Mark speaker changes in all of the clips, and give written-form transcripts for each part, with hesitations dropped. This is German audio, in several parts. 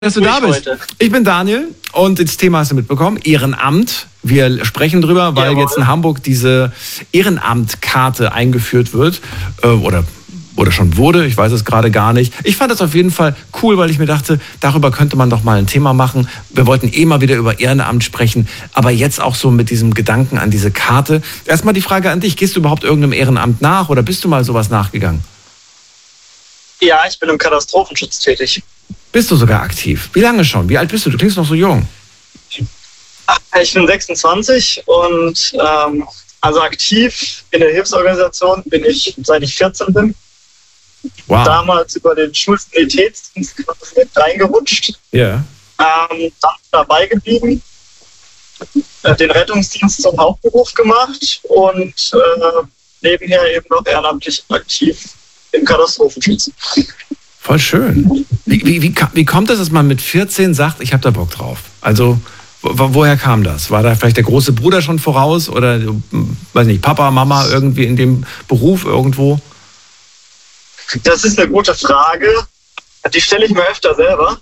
Speaker 1: dass du da bist.
Speaker 2: Heute.
Speaker 1: Ich bin Daniel und das Thema hast du mitbekommen, Ehrenamt. Wir sprechen drüber, weil jetzt in Hamburg diese Ehrenamtkarte eingeführt wird oder schon wurde, ich weiß es gerade gar nicht. Ich fand das auf jeden Fall cool, weil ich mir dachte, darüber könnte man doch mal ein Thema machen. Wir wollten mal wieder über Ehrenamt sprechen, aber jetzt auch so mit diesem Gedanken an diese Karte. Erstmal die Frage an dich, gehst du überhaupt irgendeinem Ehrenamt nach oder bist du mal sowas nachgegangen?
Speaker 2: Ja, ich bin im Katastrophenschutz tätig.
Speaker 1: Bist du sogar aktiv? Wie lange schon? Wie alt bist du? Du klingst noch so jung.
Speaker 2: Ich bin 26 und also aktiv in der Hilfsorganisation bin ich, seit ich 14 bin.
Speaker 1: Wow.
Speaker 2: Damals über den Schulsanitätsdienst reingerutscht.
Speaker 1: Ja.
Speaker 2: Dann dabei geblieben, den Rettungsdienst zum Hauptberuf gemacht und nebenher eben noch ehrenamtlich aktiv im Katastrophenschutz.
Speaker 1: Voll schön. Wie kommt es, dass man mit 14 sagt, ich habe da Bock drauf? Also, woher kam das? War da vielleicht der große Bruder schon voraus oder, weiß nicht, Papa, Mama irgendwie in dem Beruf irgendwo?
Speaker 2: Das ist eine gute Frage. Die stelle ich mir öfter selber.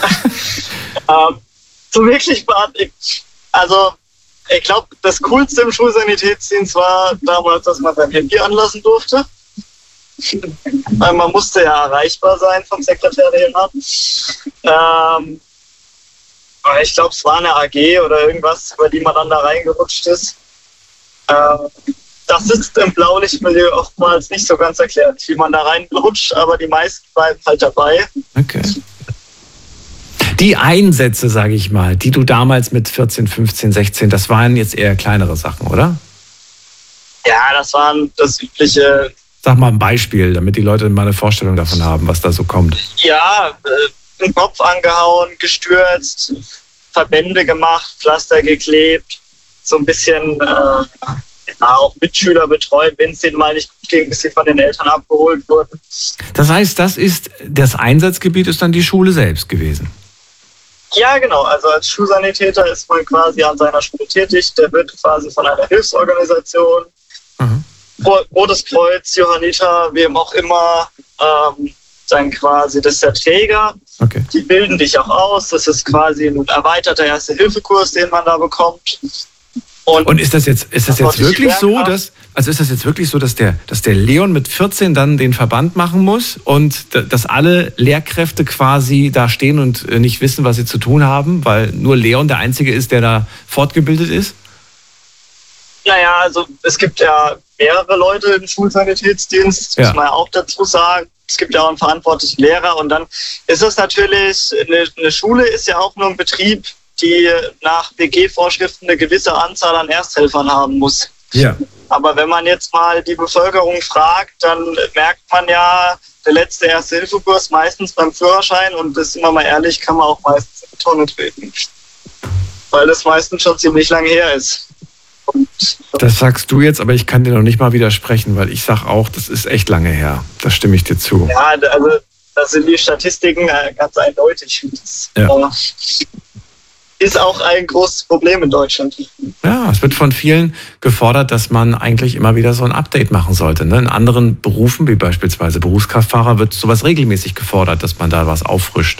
Speaker 2: So wirklich beantwortet. Also, ich glaube, das Coolste im Schulsanitätsdienst war damals, dass man sein Handy anlassen durfte. Weil man musste ja erreichbar sein vom Sekretariat. Ich glaube, es war eine AG oder irgendwas, über die man dann da reingerutscht ist. Das ist im Blaulichtmilieu oftmals nicht so ganz erklärt, wie man da reinrutscht, aber die meisten bleiben halt dabei.
Speaker 1: Okay. Die Einsätze, sage ich mal, die du damals mit 14, 15, 16, das waren jetzt eher kleinere Sachen, oder?
Speaker 2: Ja, das waren das übliche.
Speaker 1: Sag mal ein Beispiel, damit die Leute mal eine Vorstellung davon haben, was da so kommt.
Speaker 2: Ja, den Kopf angehauen, gestürzt, Verbände gemacht, Pflaster geklebt, so ein bisschen auch Mitschüler betreut, wenn es denen mal nicht gut ging, bis sie von den Eltern abgeholt wurden.
Speaker 1: Das heißt, das Einsatzgebiet ist dann die Schule selbst gewesen?
Speaker 2: Ja, genau. Also als Schulsanitäter ist man quasi an seiner Schule tätig. Der wird quasi von einer Hilfsorganisation, Rotes Kreuz, Johanniter, wem auch immer, dann quasi, das ist der Träger.
Speaker 1: Okay.
Speaker 2: Die bilden dich auch aus. Das ist quasi ein erweiterter Erste-Hilfe-Kurs, den man da bekommt.
Speaker 1: Und ist das jetzt wirklich so, dass der Leon mit 14 dann den Verband machen muss und dass alle Lehrkräfte quasi da stehen und nicht wissen, was sie zu tun haben, weil nur Leon der Einzige ist, der da fortgebildet ist?
Speaker 2: Naja, also es gibt ja mehrere Leute im Schulsanitätsdienst, muss man ja auch dazu sagen. Es gibt ja auch einen verantwortlichen Lehrer und dann ist es natürlich, eine Schule ist ja auch nur ein Betrieb, die nach BG-Vorschriften eine gewisse Anzahl an Ersthelfern haben muss.
Speaker 1: Ja.
Speaker 2: Aber wenn man jetzt mal die Bevölkerung fragt, dann merkt man ja, der letzte Erste-Hilfe-Kurs meistens beim Führerschein und das, sind wir mal ehrlich, kann man auch meistens in die Tonne treten. Weil das meistens schon ziemlich lange her ist.
Speaker 1: Das sagst du jetzt, aber ich kann dir noch nicht mal widersprechen, weil ich sag auch, das ist echt lange her. Da stimme ich dir zu.
Speaker 2: Ja, also das sind die Statistiken ganz eindeutig. Das ist auch ein großes Problem in Deutschland.
Speaker 1: Ja, es wird von vielen gefordert, dass man eigentlich immer wieder so ein Update machen sollte. In anderen Berufen, wie beispielsweise Berufskraftfahrer, wird sowas regelmäßig gefordert, dass man da was auffrischt.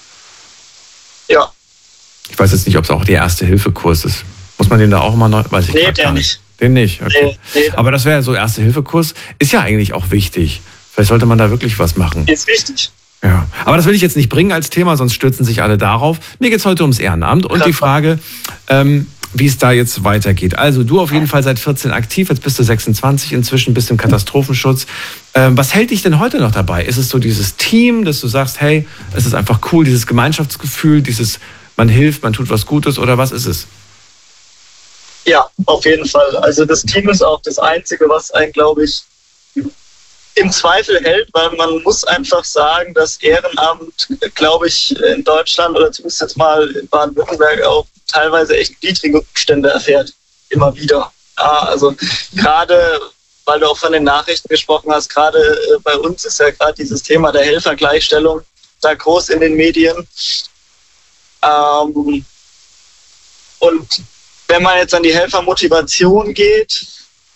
Speaker 2: Ja.
Speaker 1: Ich weiß jetzt nicht, ob es auch der Erste-Hilfe-Kurs ist. Muss man den da auch immer neu? Weiß ich
Speaker 2: der
Speaker 1: gar
Speaker 2: nicht.
Speaker 1: Den nicht, okay.
Speaker 2: Nee.
Speaker 1: Aber das wäre ja so, Erste-Hilfe-Kurs ist ja eigentlich auch wichtig. Vielleicht sollte man da wirklich was machen.
Speaker 2: Ist wichtig.
Speaker 1: Ja, aber das will ich jetzt nicht bringen als Thema, sonst stürzen sich alle darauf. Mir geht es heute ums Ehrenamt und die Frage, wie es da jetzt weitergeht. Also du auf jeden Fall seit 14 aktiv, jetzt bist du 26 inzwischen, bist im Katastrophenschutz. Was hält dich denn heute noch dabei? Ist es so dieses Team, dass du sagst, hey, es ist einfach cool, dieses Gemeinschaftsgefühl, dieses man hilft, man tut was Gutes oder was ist es?
Speaker 2: Ja, auf jeden Fall. Also das Team ist auch das Einzige, was einen, glaube ich, im Zweifel hält, weil man muss einfach sagen, dass Ehrenamt, glaube ich, in Deutschland oder zumindest jetzt mal in Baden-Württemberg auch teilweise echt niedrige Umstände erfährt. Immer wieder. Ja, also gerade, weil du auch von den Nachrichten gesprochen hast, gerade bei uns ist ja gerade dieses Thema der Helfergleichstellung da groß in den Medien. Und wenn man jetzt an die Helfermotivation geht,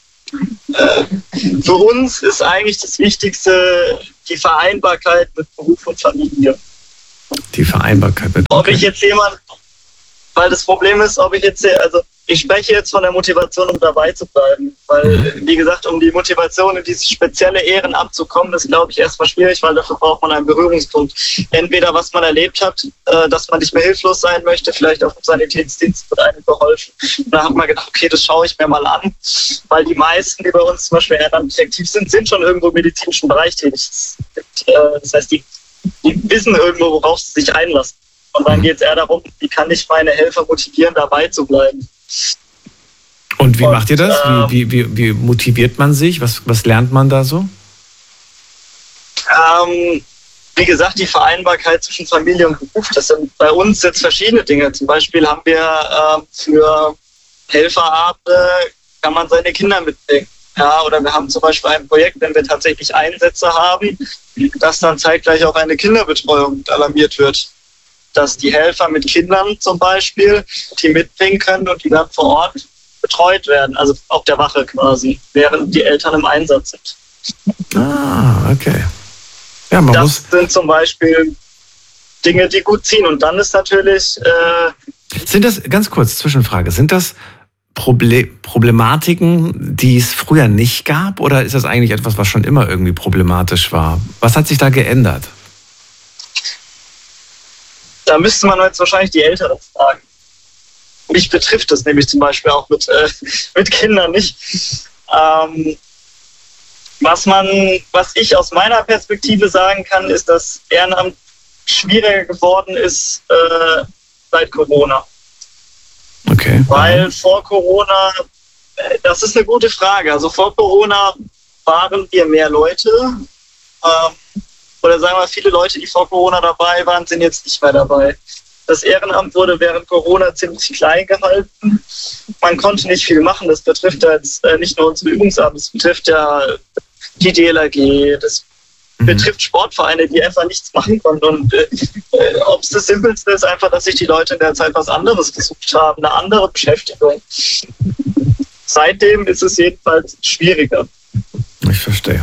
Speaker 2: für uns ist eigentlich das Wichtigste die Vereinbarkeit mit Beruf und Familie.
Speaker 1: Die Vereinbarkeit mit.
Speaker 2: Ob ich jetzt weil das Problem ist, ich spreche jetzt von der Motivation, um dabei zu bleiben. Weil, wie gesagt, um die Motivation in dieses spezielle Ehrenamt zu kommen, ist, glaube ich, erstmal schwierig, weil dafür braucht man einen Berührungspunkt. Entweder was man erlebt hat, dass man nicht mehr hilflos sein möchte, vielleicht auch im Sanitätsdienst wird einem geholfen. Und da hat man gedacht, okay, das schaue ich mir mal an, weil die meisten, die bei uns zum Beispiel ehrenamtlich aktiv sind, sind schon irgendwo im medizinischen Bereich tätig. Das heißt, die wissen irgendwo, worauf sie sich einlassen. Und dann geht es eher darum, wie kann ich meine Helfer motivieren, dabei zu bleiben.
Speaker 1: Und wie macht ihr das? Wie motiviert man sich? Was lernt man da so?
Speaker 2: Wie gesagt, die Vereinbarkeit zwischen Familie und Beruf, das sind bei uns jetzt verschiedene Dinge. Zum Beispiel haben wir für Helferabende, kann man seine Kinder mitbringen. Ja, oder wir haben zum Beispiel ein Projekt, wenn wir tatsächlich Einsätze haben, dass dann zeitgleich auch eine Kinderbetreuung alarmiert wird. Dass die Helfer mit Kindern zum Beispiel, die mitbringen können und die dann vor Ort betreut werden, also auf der Wache quasi, während die Eltern im Einsatz sind.
Speaker 1: Ah, okay. Ja,
Speaker 2: das sind zum Beispiel Dinge, die gut ziehen. Und dann ist natürlich...
Speaker 1: Sind das, ganz kurz, Zwischenfrage, sind das Problematiken, die es früher nicht gab? Oder ist das eigentlich etwas, was schon immer irgendwie problematisch war? Was hat sich da geändert?
Speaker 2: Da müsste man jetzt wahrscheinlich die Älteren fragen. Mich betrifft das nämlich zum Beispiel auch mit Kindern nicht. Was ich aus meiner Perspektive sagen kann, ist, dass Ehrenamt schwieriger geworden ist seit Corona.
Speaker 1: Okay.
Speaker 2: Weil vor Corona, das ist eine gute Frage. Also vor Corona waren wir mehr Leute. Oder sagen wir, viele Leute, die vor Corona dabei waren, sind jetzt nicht mehr dabei. Das Ehrenamt wurde während Corona ziemlich klein gehalten. Man konnte nicht viel machen. Das betrifft ja jetzt nicht nur unsere Übungsamt, das betrifft ja die DLRG, das betrifft Sportvereine, die einfach nichts machen konnten. Und ob es das Simpelste ist, einfach, dass sich die Leute in der Zeit was anderes gesucht haben, eine andere Beschäftigung. Seitdem ist es jedenfalls schwieriger.
Speaker 1: Ich verstehe.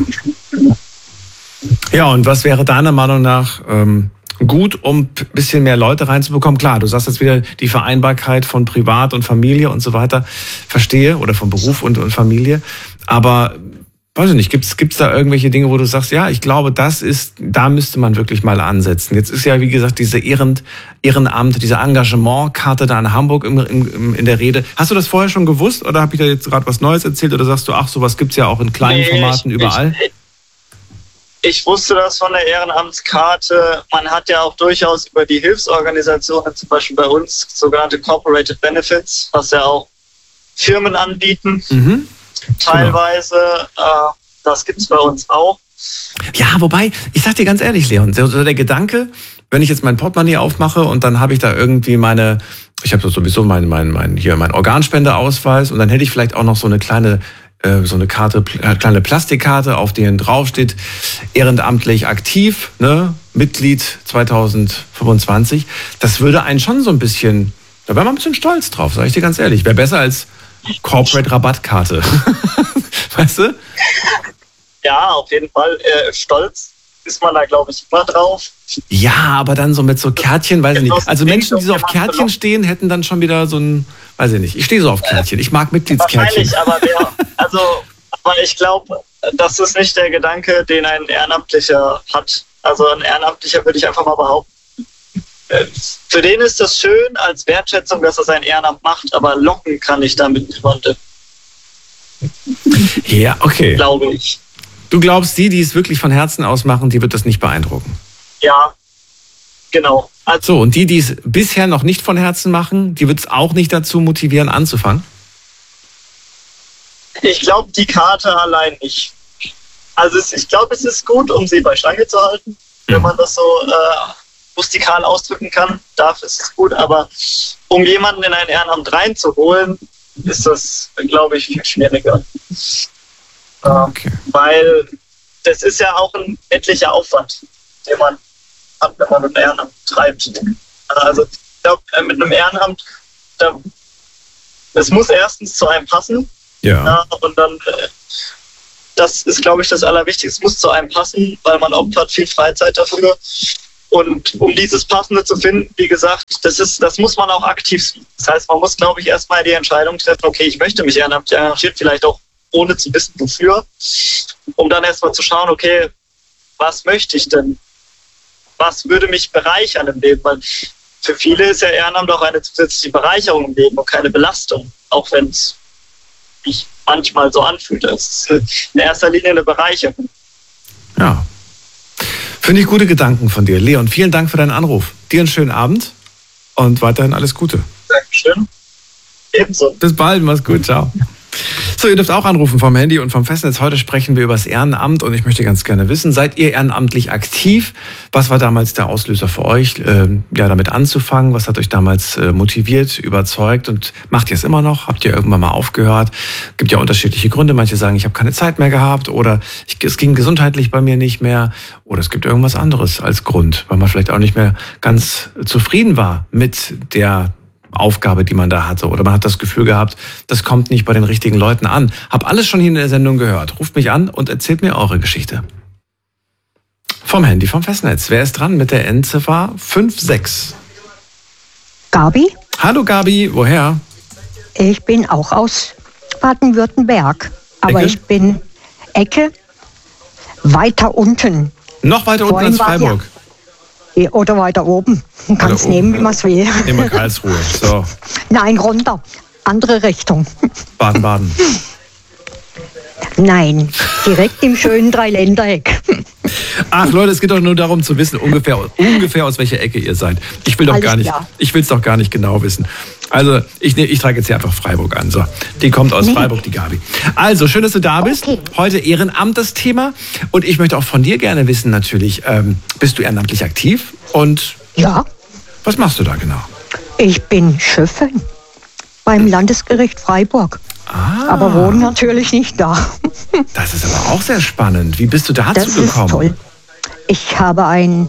Speaker 1: Ja, und was wäre deiner Meinung nach gut, um ein bisschen mehr Leute reinzubekommen? Klar, du sagst jetzt wieder die Vereinbarkeit von Privat und Familie und so weiter. Verstehe, oder von Beruf und Familie. Aber, weiß ich nicht, gibt's da irgendwelche Dinge, wo du sagst, ja, ich glaube, da müsste man wirklich mal ansetzen. Jetzt ist ja, wie gesagt, diese Ehrenamt, diese Engagementkarte da in Hamburg in der Rede. Hast du das vorher schon gewusst oder habe ich da jetzt gerade was Neues erzählt oder sagst du, ach, sowas gibt's ja auch in kleinen Formaten überall?
Speaker 2: Ich wusste das von der Ehrenamtskarte. Man hat ja auch durchaus über die Hilfsorganisationen, zum Beispiel bei uns, sogenannte Corporated Benefits, was ja auch Firmen anbieten, teilweise. Genau. Das gibt es bei uns auch.
Speaker 1: Ja, wobei, ich sag dir ganz ehrlich, Leon, so der Gedanke, wenn ich jetzt mein Portemonnaie aufmache und dann habe ich da irgendwie ich habe sowieso meinen Organspendeausweis und dann hätte ich vielleicht auch noch so eine kleine Plastikkarte, auf der drauf steht, ehrenamtlich aktiv, ne, Mitglied 2025. Das würde einen schon so ein bisschen, da wäre man ein bisschen stolz drauf, sage ich dir ganz ehrlich. Wäre besser als Corporate Rabattkarte. Weißt du?
Speaker 2: Ja, auf jeden Fall. Stolz ist man da, glaube ich, immer drauf.
Speaker 1: Ja, aber dann so mit so Kärtchen, weiß ich nicht. Also Menschen, die so auf Kärtchen stehen, hätten dann schon wieder so ein, weiß ich nicht. Ich stehe so auf Kärtchen. Ich mag Mitgliedskärtchen.
Speaker 2: Wahrscheinlich, aber ich glaube, das ist nicht der Gedanke, den ein Ehrenamtlicher hat. Also ein Ehrenamtlicher würde ich einfach mal behaupten. Für den ist das schön als Wertschätzung, dass er sein Ehrenamt macht, aber locken kann ich damit niemanden.
Speaker 1: Ja, okay.
Speaker 2: Glaube ich.
Speaker 1: Du glaubst, die es wirklich von Herzen aus machen, die wird das nicht beeindrucken?
Speaker 2: Ja, genau.
Speaker 1: So, und die es bisher noch nicht von Herzen machen, die wird es auch nicht dazu motivieren, anzufangen?
Speaker 2: Ich glaube, die Karte allein nicht. Also ich glaube, es ist gut, um sie bei Stange zu halten, wenn man das so rustikal ausdrücken kann. Dafür ist es gut, aber um jemanden in ein Ehrenamt reinzuholen, ist das, glaube ich, viel schwieriger.
Speaker 1: Okay.
Speaker 2: Weil das ist ja auch ein etlicher Aufwand, den man hat, wenn man ein Ehrenamt treibt. Also ich glaube, mit einem Ehrenamt, es muss erstens zu einem passen.
Speaker 1: Ja.
Speaker 2: Und dann, das ist, glaube ich, das Allerwichtigste. Es muss zu einem passen, weil man opfert viel Freizeit dafür. Und um dieses Passende zu finden, wie gesagt, das muss man auch aktiv sehen. Das heißt, man muss, glaube ich, erstmal die Entscheidung treffen, okay, ich möchte mich ehrenamtlich engagieren, vielleicht auch ohne zu wissen, wofür, um dann erstmal zu schauen, okay, was möchte ich denn? Was würde mich bereichern im Leben? Weil für viele ist ja Ehrenamt auch eine zusätzliche Bereicherung im Leben und keine Belastung, auch wenn es sich manchmal so anfühlt. Es ist in erster Linie eine Bereicherung.
Speaker 1: Ja. Finde ich gute Gedanken von dir. Leon, vielen Dank für deinen Anruf. Dir einen schönen Abend und weiterhin alles Gute.
Speaker 2: Dankeschön. Ebenso.
Speaker 1: Bis bald, mach's gut, ciao. So, ihr dürft auch anrufen vom Handy und vom Festnetz. Heute sprechen wir über das Ehrenamt und ich möchte ganz gerne wissen, seid ihr ehrenamtlich aktiv? Was war damals der Auslöser für euch, damit anzufangen? Was hat euch damals motiviert, überzeugt und macht ihr es immer noch? Habt ihr irgendwann mal aufgehört? Gibt ja unterschiedliche Gründe. Manche sagen, ich habe keine Zeit mehr gehabt oder es ging gesundheitlich bei mir nicht mehr oder es gibt irgendwas anderes als Grund, weil man vielleicht auch nicht mehr ganz zufrieden war mit der Aufgabe, die man da hatte. Oder man hat das Gefühl gehabt, das kommt nicht bei den richtigen Leuten an. Hab alles schon hier in der Sendung gehört. Ruft mich an und erzählt mir eure Geschichte. Vom Handy, vom Festnetz. Wer ist dran mit der Endziffer 56?
Speaker 3: Gabi?
Speaker 1: Hallo Gabi, woher?
Speaker 3: Ich bin auch aus Baden-Württemberg. Aber
Speaker 1: Ecke?
Speaker 3: Ich bin Ecke weiter unten.
Speaker 1: Noch weiter unten als Freiburg.
Speaker 3: Oder weiter oben. Man kann es nehmen, wie man es will.
Speaker 1: Immer Karlsruhe. So.
Speaker 3: Nein, runter. Andere Richtung.
Speaker 1: Baden-Baden.
Speaker 3: Nein, direkt im schönen Dreiländereck.
Speaker 1: Ach Leute, es geht doch nur darum zu wissen, ungefähr aus welcher Ecke ihr seid. Ich will es doch gar nicht genau wissen. Also ich trage jetzt hier einfach Freiburg an. So, die kommt aus Freiburg, die Gabi. Also schön, dass du da bist.
Speaker 3: Okay.
Speaker 1: Heute Ehrenamt das Thema. Und ich möchte auch von dir gerne wissen natürlich, bist du ehrenamtlich aktiv? Und
Speaker 3: Ja,
Speaker 1: was machst du da genau?
Speaker 3: ich bin Schöffin beim Landesgericht Freiburg. Aber wohne natürlich nicht da.
Speaker 1: Das ist aber auch sehr spannend. Wie bist du dazu
Speaker 3: Das
Speaker 1: gekommen?
Speaker 3: ist toll. Ich habe ein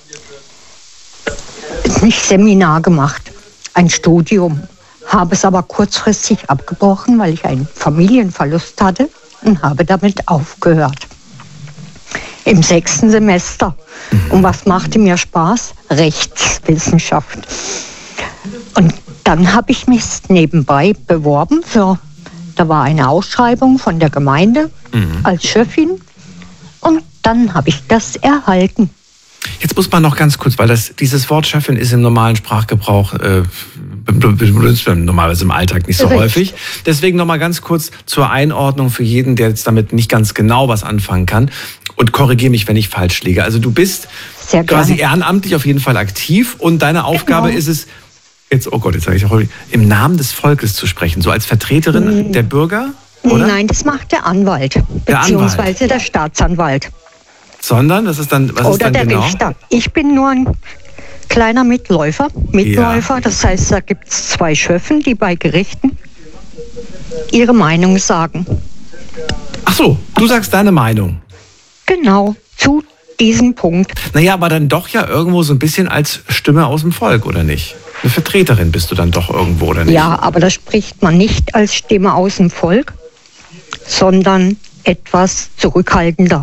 Speaker 3: Seminar gemacht, ein Studium, habe es aber kurzfristig abgebrochen, weil ich einen Familienverlust hatte und habe damit aufgehört. Im 6. Semester. Und was machte mir Spaß? Rechtswissenschaft. Und dann habe ich mich nebenbei beworben da war eine Ausschreibung von der Gemeinde als Schöffin und dann habe ich das erhalten.
Speaker 1: Jetzt muss man noch ganz kurz, weil dieses Wort Schöffin ist im normalen Sprachgebrauch, benutzt man normalerweise im Alltag nicht so
Speaker 3: Richtig.
Speaker 1: häufig. Deswegen noch mal ganz kurz zur Einordnung für jeden, der jetzt damit nicht ganz genau was anfangen kann. Und korrigiere mich, wenn ich falsch liege. Also du bist
Speaker 3: Sehr
Speaker 1: quasi
Speaker 3: gerne.
Speaker 1: ehrenamtlich auf jeden Fall aktiv und deine Aufgabe
Speaker 3: Genau.
Speaker 1: ist es, jetzt sage ich auch, im Namen des Volkes zu sprechen, so als Vertreterin der Bürger, oder?
Speaker 3: Nein, das macht der Anwalt,
Speaker 1: Der
Speaker 3: beziehungsweise der Staatsanwalt.
Speaker 1: Sondern, was ist dann
Speaker 3: Oder der
Speaker 1: genau?
Speaker 3: Richter. Ich bin nur ein kleiner Mitläufer. Das heißt, da gibt es 2 Schöffen, die bei Gerichten ihre Meinung sagen.
Speaker 1: Ach so, du sagst deine Meinung.
Speaker 3: Genau, zu diesem Punkt.
Speaker 1: Naja, aber dann doch ja irgendwo so ein bisschen als Stimme aus dem Volk, oder nicht? Eine Vertreterin bist du dann doch irgendwo, oder nicht?
Speaker 3: Ja, aber da spricht man nicht als Stimme aus dem Volk, sondern etwas zurückhaltender.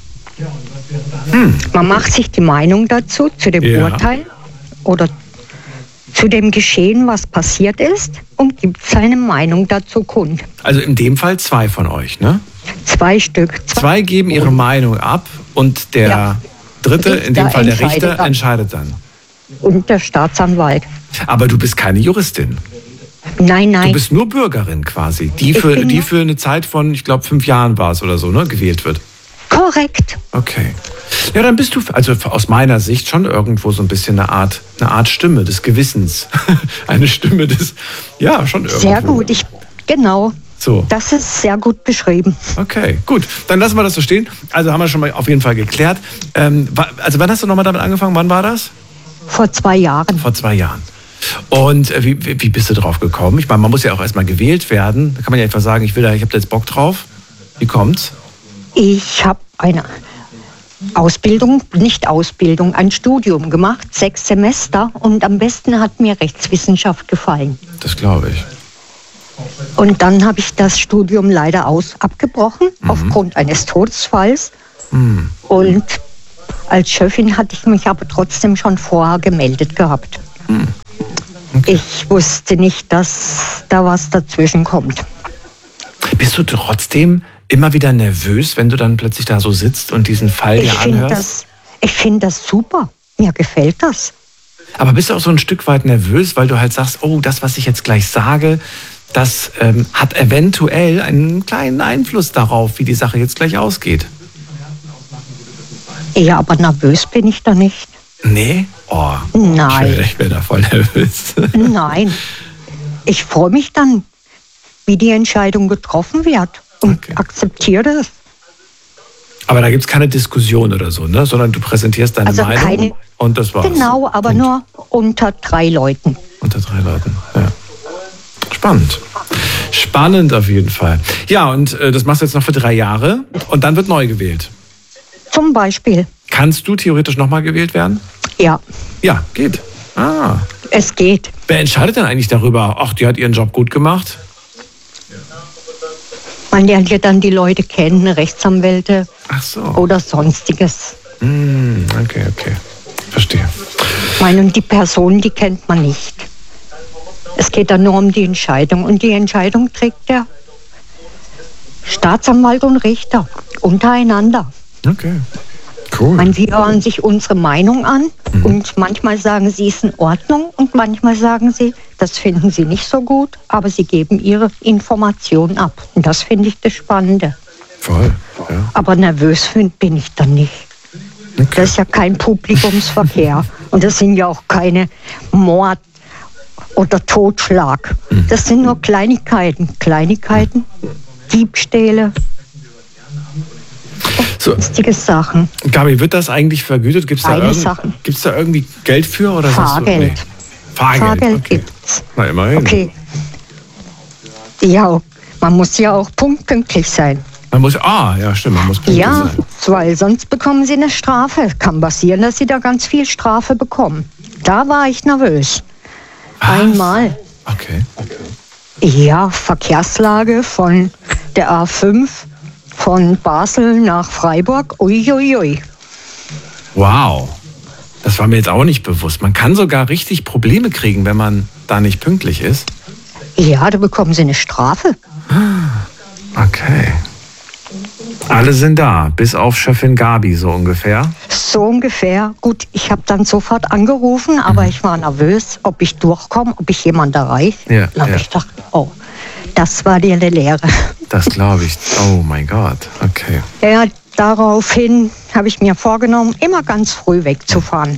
Speaker 3: Man macht sich die Meinung dazu, zu dem Urteil oder zu dem Geschehen, was passiert ist, und gibt seine Meinung dazu kund.
Speaker 1: Also in dem Fall 2 von euch, ne?
Speaker 3: 2 Stück.
Speaker 1: 2 geben ihre Meinung ab und der dritte, in dem Fall der Richter, entscheidet dann.
Speaker 3: Und der Staatsanwalt.
Speaker 1: Aber du bist keine Juristin.
Speaker 3: Nein, nein.
Speaker 1: Du bist nur Bürgerin quasi, die für eine Zeit von, ich glaube, 5 Jahren war es oder so, ne, gewählt wird.
Speaker 3: Korrekt.
Speaker 1: Okay. Ja, dann bist du, also aus meiner Sicht schon irgendwo so ein bisschen eine Art Stimme des Gewissens. Eine Stimme des, ja, schon irgendwo.
Speaker 3: Sehr gut, genau.
Speaker 1: So.
Speaker 3: Das ist sehr gut beschrieben.
Speaker 1: Okay, gut. Dann lassen wir das so stehen. Also haben wir schon mal auf jeden Fall geklärt. Also wann hast du nochmal damit angefangen? Wann war das?
Speaker 3: Vor 2 Jahren.
Speaker 1: Vor 2 Jahren. Und wie bist du drauf gekommen? Ich meine, man muss ja auch erstmal gewählt werden. Da kann man ja einfach sagen, ich habe da jetzt Bock drauf. Wie kommt's?
Speaker 3: Ich habe eine ein Studium gemacht, 6 Semester, und am besten hat mir Rechtswissenschaft gefallen.
Speaker 1: Das glaube ich.
Speaker 3: Und dann habe ich das Studium leider abgebrochen, aufgrund eines Todesfalls. Und Als Chefin hatte ich mich aber trotzdem schon vorher gemeldet gehabt.
Speaker 1: Okay.
Speaker 3: Ich wusste nicht, dass da was dazwischen kommt.
Speaker 1: Bist du trotzdem immer wieder nervös, wenn du dann plötzlich da so sitzt und diesen Fall dir anhörst?
Speaker 3: Ich finde das super. Mir gefällt das.
Speaker 1: Aber bist du auch so ein Stück weit nervös, weil du halt sagst, oh, das, was ich jetzt gleich sage, das hat eventuell einen kleinen Einfluss darauf, wie die Sache jetzt gleich ausgeht?
Speaker 3: Ja, aber nervös bin ich da nicht.
Speaker 1: Nee? Oh,
Speaker 3: nein.
Speaker 1: Ich wäre da voll nervös.
Speaker 3: Nein. Ich freue mich dann, wie die Entscheidung getroffen wird und akzeptiere das.
Speaker 1: Aber da gibt es keine Diskussion oder so, ne? Sondern du präsentierst deine Meinung und das war's.
Speaker 3: Genau, aber nur unter 3 Leuten.
Speaker 1: Unter 3 Leuten, ja. Spannend. Spannend auf jeden Fall. Ja, und das machst du jetzt noch für 3 Jahre und dann wird neu gewählt.
Speaker 3: Zum Beispiel.
Speaker 1: Kannst du theoretisch nochmal gewählt werden?
Speaker 3: Ja.
Speaker 1: Ja, geht. Ah.
Speaker 3: Es geht.
Speaker 1: Wer entscheidet denn eigentlich darüber? Ach, die hat ihren Job gut gemacht?
Speaker 3: Man lernt ja dann die Leute kennen, Rechtsanwälte oder Sonstiges.
Speaker 1: Okay. Verstehe.
Speaker 3: Ich meine, und die Person, die kennt man nicht. Es geht dann nur um die Entscheidung. Und die Entscheidung trägt der Staatsanwalt und Richter untereinander.
Speaker 1: Okay, cool.
Speaker 3: Sie hören sich unsere Meinung an und manchmal sagen sie, es ist in Ordnung und manchmal sagen sie, das finden sie nicht so gut, aber sie geben ihre Informationen ab. Und das finde ich das Spannende.
Speaker 1: Voll, ja.
Speaker 3: Aber nervös bin ich dann nicht. Okay. Das ist ja kein Publikumsverkehr und das sind ja auch keine Mord- oder Totschlag. Das sind nur Kleinigkeiten, Diebstähle. Lustige Sachen.
Speaker 1: Gabi, wird das eigentlich vergütet? Gibt es da irgendwie Geld für? Oder
Speaker 3: Fahrgeld.
Speaker 1: Nee? Fahrgeld okay.
Speaker 3: Gibt's.
Speaker 1: Na, immerhin.
Speaker 3: Okay. Ja, man muss ja auch pünktlich sein.
Speaker 1: Man muss pünktlich sein.
Speaker 3: Weil sonst bekommen sie eine Strafe. Kann passieren, dass sie da ganz viel Strafe bekommen. Da war ich nervös. Einmal.
Speaker 1: Okay.
Speaker 3: Ja, Verkehrslage von der A5 von Basel nach Freiburg. Uiuiui.
Speaker 1: Wow. Das war mir jetzt auch nicht bewusst. Man kann sogar richtig Probleme kriegen, wenn man da nicht pünktlich ist.
Speaker 3: Ja, da bekommen sie eine Strafe.
Speaker 1: Okay. Alle sind da, bis auf Chefin Gabi, so ungefähr?
Speaker 3: So ungefähr. Gut, ich habe dann sofort angerufen, aber ich war nervös, ob ich durchkomme, ob ich jemanden erreiche.
Speaker 1: Ja,
Speaker 3: Ich dachte, oh, das war dir eine Lehre.
Speaker 1: Das glaube ich. Oh mein Gott, okay.
Speaker 3: Ja, daraufhin habe ich mir vorgenommen, immer ganz früh wegzufahren.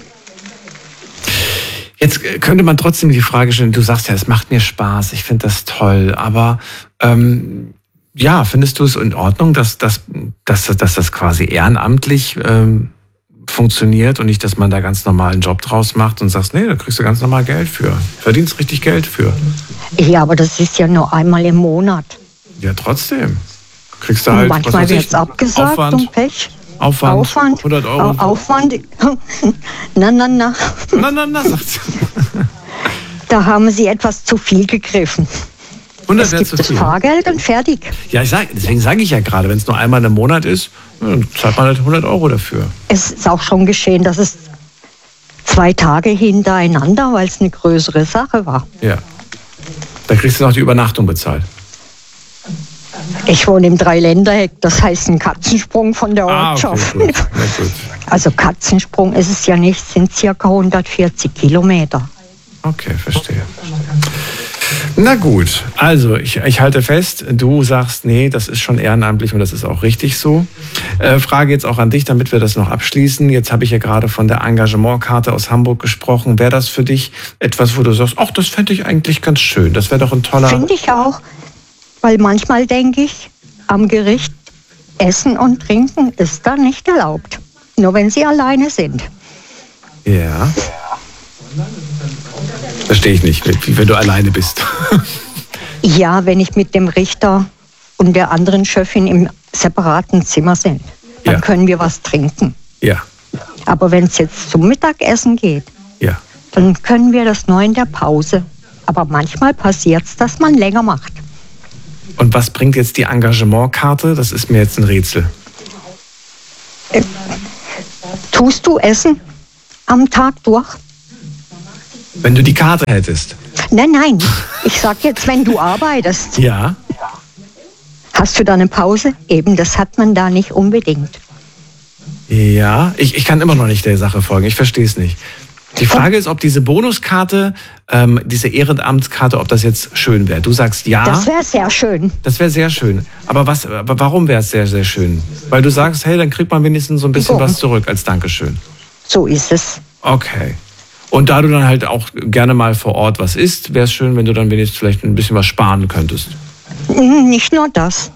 Speaker 1: Jetzt könnte man trotzdem die Frage stellen, du sagst ja, es macht mir Spaß, ich finde das toll, aber findest du es in Ordnung, dass das quasi ehrenamtlich funktioniert und nicht, dass man da ganz normal einen Job draus macht und sagst, nee, da kriegst du ganz normal Geld für, verdienst richtig Geld für.
Speaker 3: Ja, aber das ist ja nur einmal im Monat.
Speaker 1: Ja, trotzdem. Kriegst du halt,
Speaker 3: manchmal wird es abgesagt
Speaker 1: Aufwand,
Speaker 3: und Pech.
Speaker 1: Aufwand, 100 Euro.
Speaker 3: Aufwand, na,
Speaker 1: sagt sie.
Speaker 3: Da haben sie etwas zu viel gegriffen.
Speaker 1: 100
Speaker 3: es
Speaker 1: wäre
Speaker 3: gibt
Speaker 1: zu
Speaker 3: das
Speaker 1: viel.
Speaker 3: Fahrgeld und fertig.
Speaker 1: Ja, deswegen sage ich ja gerade, wenn es nur einmal im Monat ist, dann zahlt man halt 100 Euro dafür.
Speaker 3: Es ist auch schon geschehen, dass es 2 Tage hintereinander, weil es eine größere Sache war.
Speaker 1: Ja. Da kriegst du noch die Übernachtung bezahlt.
Speaker 3: Ich wohne im Dreiländereck, das heißt ein Katzensprung von der Ortschaft.
Speaker 1: Okay, gut. Na gut.
Speaker 3: Also Katzensprung ist es ja nicht, sind circa 140 Kilometer.
Speaker 1: Okay, verstehe. Na gut, also ich halte fest, du sagst, nee, das ist schon ehrenamtlich und das ist auch richtig so. Frage jetzt auch an dich, damit wir das noch abschließen. Jetzt habe ich ja gerade von der Engagementkarte aus Hamburg gesprochen. Wäre das für dich etwas, wo du sagst, ach, das fände ich eigentlich ganz schön, das wäre doch ein toller...
Speaker 3: Finde ich auch, weil manchmal denke ich, am Gericht Essen und Trinken ist da nicht erlaubt. Nur wenn sie alleine sind.
Speaker 1: Ja. Verstehe ich nicht, wie wenn du alleine bist.
Speaker 3: Ja, wenn ich mit dem Richter und der anderen Chefin im separaten Zimmer sind, dann können wir was trinken.
Speaker 1: Ja.
Speaker 3: Aber wenn es jetzt zum Mittagessen geht, dann können wir das nur in der Pause. Aber manchmal passiert es, dass man länger macht.
Speaker 1: Und was bringt jetzt die Engagementkarte? Das ist mir jetzt ein Rätsel.
Speaker 3: Tust du Essen am Tag durch?
Speaker 1: Wenn du die Karte hättest.
Speaker 3: Nein. Ich sag jetzt, wenn du arbeitest.
Speaker 1: Ja.
Speaker 3: Hast du da eine Pause? Eben, das hat man da nicht unbedingt.
Speaker 1: Ja, ich kann immer noch nicht der Sache folgen. Ich verstehe es nicht. Die Frage ist, ob diese Bonuskarte, diese Ehrenamtskarte, ob das jetzt schön wäre. Du sagst ja.
Speaker 3: Das wäre sehr schön.
Speaker 1: Das wäre sehr schön. Aber warum wäre es sehr, sehr schön? Weil du sagst, hey, dann kriegt man wenigstens so ein bisschen was zurück als Dankeschön.
Speaker 3: So ist es.
Speaker 1: Okay. Und da du dann halt auch gerne mal vor Ort was isst, wäre es schön, wenn du dann wenigstens vielleicht ein bisschen was sparen könntest.
Speaker 3: Nicht nur das.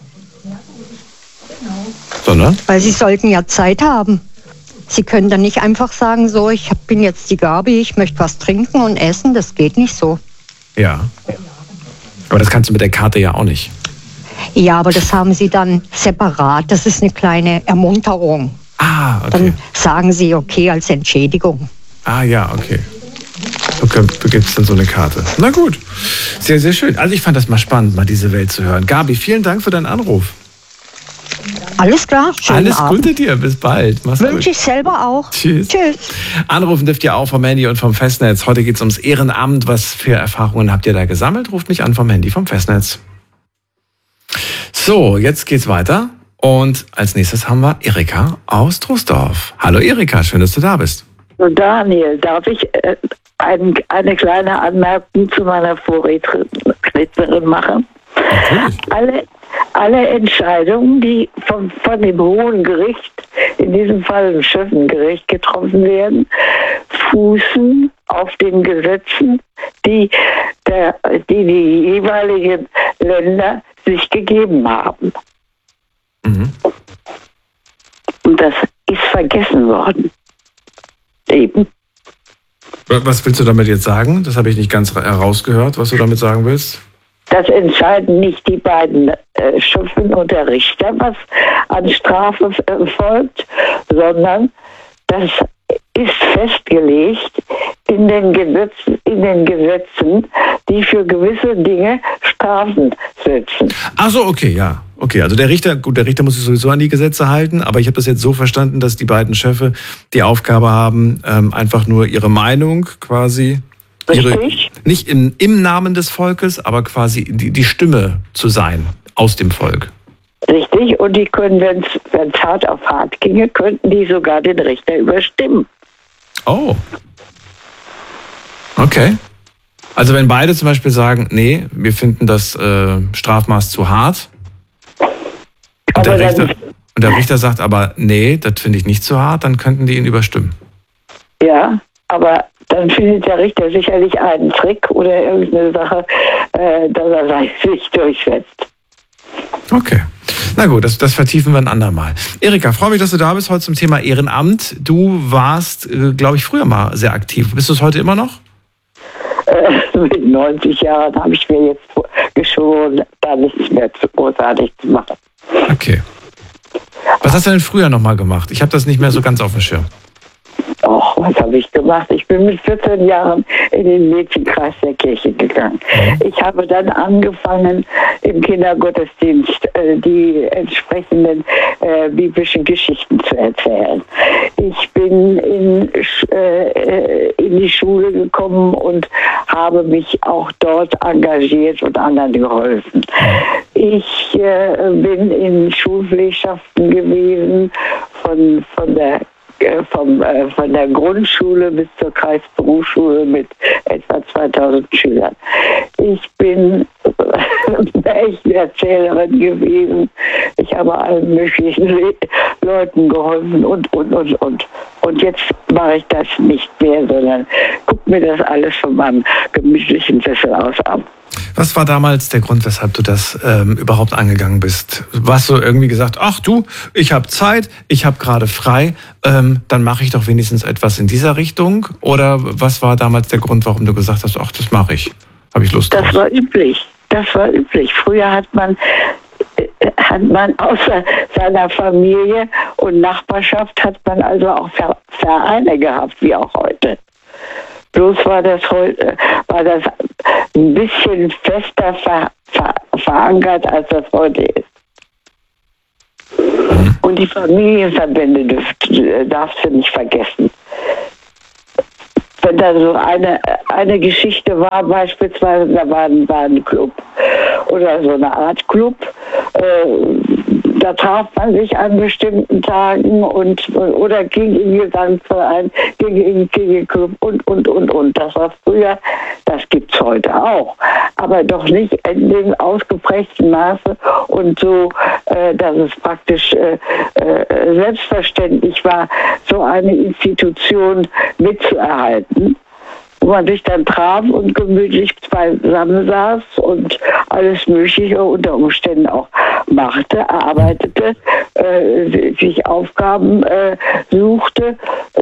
Speaker 1: Sondern?
Speaker 3: Weil sie sollten ja Zeit haben. Sie können dann nicht einfach sagen, so, ich bin jetzt die Gabi, ich möchte was trinken und essen. Das geht nicht so.
Speaker 1: Ja. Aber das kannst du mit der Karte ja auch nicht.
Speaker 3: Ja, aber das haben sie dann separat. Das ist eine kleine Ermunterung.
Speaker 1: Ah, okay.
Speaker 3: Dann sagen sie, okay, als Entschädigung.
Speaker 1: Ah, ja, okay. Du gibst dann so eine Karte. Na gut. Sehr, sehr schön. Also ich fand das mal spannend, mal diese Welt zu hören. Gabi, vielen Dank für deinen Anruf.
Speaker 3: Alles klar, schönen
Speaker 1: Alles
Speaker 3: Abend.
Speaker 1: Gute dir, bis bald. Mach's gut.
Speaker 3: Wünsche ich selber auch.
Speaker 1: Tschüss.
Speaker 3: Tschüss.
Speaker 1: Anrufen dürft ihr auch vom Handy und vom Festnetz. Heute geht es ums Ehrenamt. Was für Erfahrungen habt ihr da gesammelt? Ruft mich an vom Handy, vom Festnetz. So, jetzt geht's weiter. Und als nächstes haben wir Erika aus Troisdorf. Hallo Erika, schön, dass du da bist.
Speaker 4: Daniel, darf ich eine kleine Anmerkung zu meiner Vorrednerin machen?
Speaker 1: Natürlich.
Speaker 4: Alle Entscheidungen, die von dem Hohen Gericht, in diesem Fall dem Schöffengericht, getroffen werden, fußen auf den Gesetzen, die die jeweiligen Länder sich gegeben haben.
Speaker 1: Mhm.
Speaker 4: Und das ist vergessen worden. Eben.
Speaker 1: Was willst du damit jetzt sagen? Das habe ich nicht ganz herausgehört, was du damit sagen willst.
Speaker 4: Das entscheiden nicht die beiden Schöffen und der Richter, was an Strafe folgt, sondern das ist festgelegt in den Gesetzen, die für gewisse Dinge Strafen setzen.
Speaker 1: Ach so, okay, ja. Okay, also der Richter muss sich sowieso an die Gesetze halten, aber ich habe das jetzt so verstanden, dass die beiden Schöffe die Aufgabe haben, einfach nur ihre Meinung quasi, nicht im Namen des Volkes, aber quasi die Stimme zu sein aus dem Volk.
Speaker 4: Richtig, und die können, wenn es hart auf hart ginge, könnten die sogar den Richter überstimmen.
Speaker 1: Oh. Okay. Also wenn beide zum Beispiel sagen, nee, wir finden das Strafmaß zu hart, und der Richter sagt aber, nee, das finde ich nicht zu hart, dann könnten die ihn überstimmen.
Speaker 4: Ja, aber dann findet der Richter sicherlich einen Trick oder irgendeine Sache, dass er sich durchsetzt.
Speaker 1: Okay. Na gut, das vertiefen wir ein andermal. Erika, freue mich, dass du da bist heute zum Thema Ehrenamt. Du warst, glaube ich, früher mal sehr aktiv. Bist du es heute immer noch?
Speaker 4: Mit 90 Jahren habe ich mir jetzt geschworen, da nichts mehr zu großartig zu machen.
Speaker 1: Okay. Was hast du denn früher nochmal gemacht? Ich habe das nicht mehr so ganz auf dem Schirm.
Speaker 4: Och, was habe ich gemacht? Ich bin mit 14 Jahren in den Mädchenkreis der Kirche gegangen. Ich habe dann angefangen, im Kindergottesdienst die entsprechenden biblischen Geschichten zu erzählen. Ich bin in die Schule gekommen und habe mich auch dort engagiert und anderen geholfen. Ich bin in Schulpflegschaften gewesen, von der Grundschule bis zur Kreisberufsschule mit etwa 2000 Schülern. Ich bin echte Erzählerin gewesen. Ich habe allen möglichen Leuten geholfen und. Und jetzt mache ich das nicht mehr, sondern gucke mir das alles von meinem gemütlichen Sessel aus an.
Speaker 1: Was war damals der Grund, weshalb du das überhaupt angegangen bist? Warst du irgendwie gesagt, ach du, ich habe Zeit, ich habe gerade frei, dann mache ich doch wenigstens etwas in dieser Richtung? Oder was war damals der Grund, warum du gesagt hast, ach, das mache ich, habe ich Lust drauf?
Speaker 4: Das war üblich. Früher hat man außer seiner Familie und Nachbarschaft hat man also auch Vereine gehabt, wie auch heute. Bloß war das ein bisschen fester verankert, als das heute ist. Und die Familienverbände darfst du nicht vergessen. Wenn da so eine Geschichte war, beispielsweise, da war ein Club oder so eine Art Club, da traf man sich an bestimmten Tagen oder ging in den Gesangsverein, ging in den Club und. Das war früher, das gibt's heute auch. Aber doch nicht in dem ausgeprägten Maße und so, dass es praktisch selbstverständlich war, so eine Institution mitzuerhalten, wo man sich dann traf und gemütlich beisammen saß und alles Mögliche unter Umständen auch machte, erarbeitete, sich Aufgaben suchte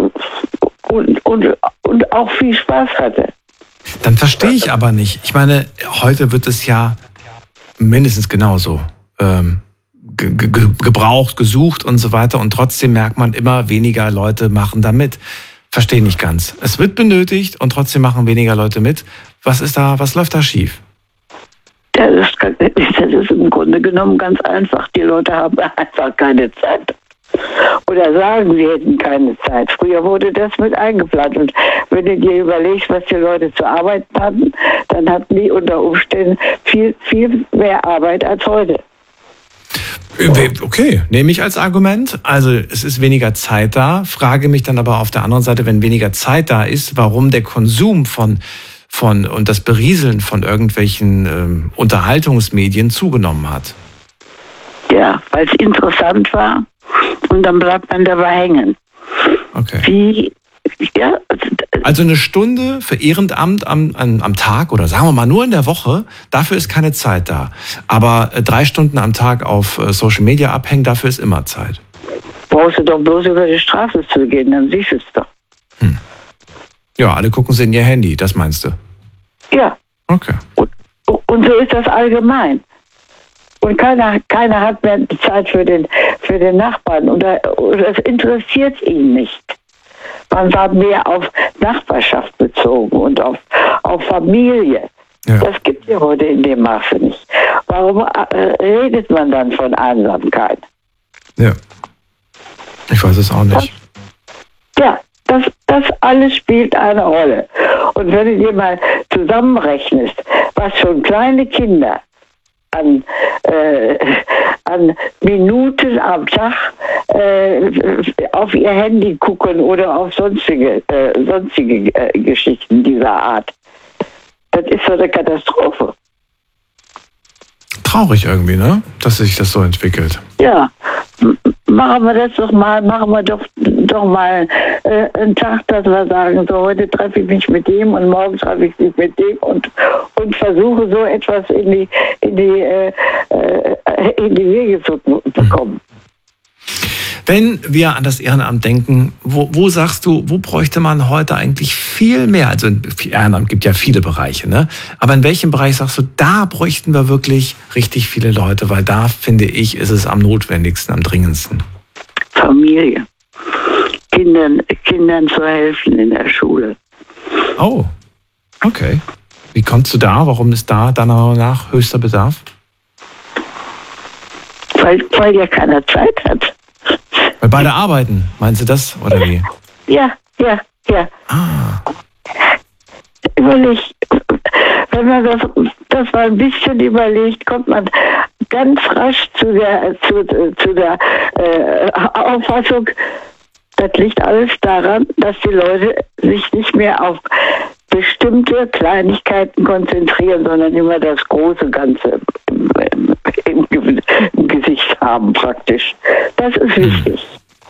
Speaker 4: und auch viel Spaß hatte.
Speaker 1: Dann verstehe ich aber nicht. Ich meine, heute wird es ja mindestens genauso gebraucht, gesucht und so weiter und trotzdem merkt man, immer weniger Leute machen da mit. Verstehe nicht ganz. Es wird benötigt und trotzdem machen weniger Leute mit. Was läuft da schief?
Speaker 4: Das ist im Grunde genommen ganz einfach. Die Leute haben einfach keine Zeit. Oder sagen, sie hätten keine Zeit. Früher wurde das mit eingeplant. Und wenn du dir überlegst, was die Leute zu arbeiten hatten, dann hatten die unter Umständen viel, viel mehr Arbeit als heute.
Speaker 1: Okay, nehme ich als Argument. Also es ist weniger Zeit da. Frage mich dann aber auf der anderen Seite, wenn weniger Zeit da ist, warum der Konsum von und das Berieseln von irgendwelchen Unterhaltungsmedien zugenommen hat.
Speaker 4: Ja, weil es interessant war und dann bleibt man dabei hängen.
Speaker 1: Okay. Also eine Stunde für Ehrenamt am Tag oder sagen wir mal nur in der Woche, dafür ist keine Zeit da. Aber 3 Stunden am Tag auf Social Media abhängen, dafür ist immer Zeit.
Speaker 4: Brauchst du doch bloß über die Straße zu gehen, dann siehst du es doch.
Speaker 1: Ja, alle gucken sie in ihr Handy, das meinst du?
Speaker 4: Ja.
Speaker 1: Okay.
Speaker 4: Und so ist das allgemein. Und keiner hat mehr Zeit für den Nachbarn oder es interessiert ihn nicht. Man war mehr auf Nachbarschaft bezogen und auf Familie. Ja. Das gibt es ja heute in dem Maße nicht. Warum redet man dann von Einsamkeit?
Speaker 1: Ja. Ich weiß es auch nicht.
Speaker 4: Das alles spielt eine Rolle. Und wenn du dir mal zusammenrechnest, was schon kleine Kinder an Minuten am Tag auf ihr Handy gucken oder auf sonstige Geschichten dieser Art. Das ist so eine Katastrophe.
Speaker 1: Traurig irgendwie, ne? Dass sich das so entwickelt.
Speaker 4: Ja, machen wir doch mal einen Tag, dass wir sagen, so heute treffe ich mich mit dem und morgen treffe ich mich mit dem und versuche so etwas in die Wege zu bekommen.
Speaker 1: Wenn wir an das Ehrenamt denken, wo sagst du, wo bräuchte man heute eigentlich viel mehr? Also Ehrenamt gibt ja viele Bereiche, ne? Aber in welchem Bereich sagst du, da bräuchten wir wirklich richtig viele Leute? Weil da, finde ich, ist es am notwendigsten, am dringendsten.
Speaker 4: Familie. Kindern zu helfen in der Schule.
Speaker 1: Oh, okay. Wie kommst du da? Warum ist da deiner Meinung nach höchster Bedarf?
Speaker 4: Weil ja keiner Zeit hat.
Speaker 1: Weil beide arbeiten, meinst du das, oder wie?
Speaker 4: Ja. Überleg, wenn man das mal ein bisschen überlegt, kommt man ganz rasch zu der Auffassung, das liegt alles daran, dass die Leute sich nicht mehr auf bestimmte Kleinigkeiten konzentrieren, sondern immer das große Ganze im Gesicht haben praktisch. Das ist wichtig.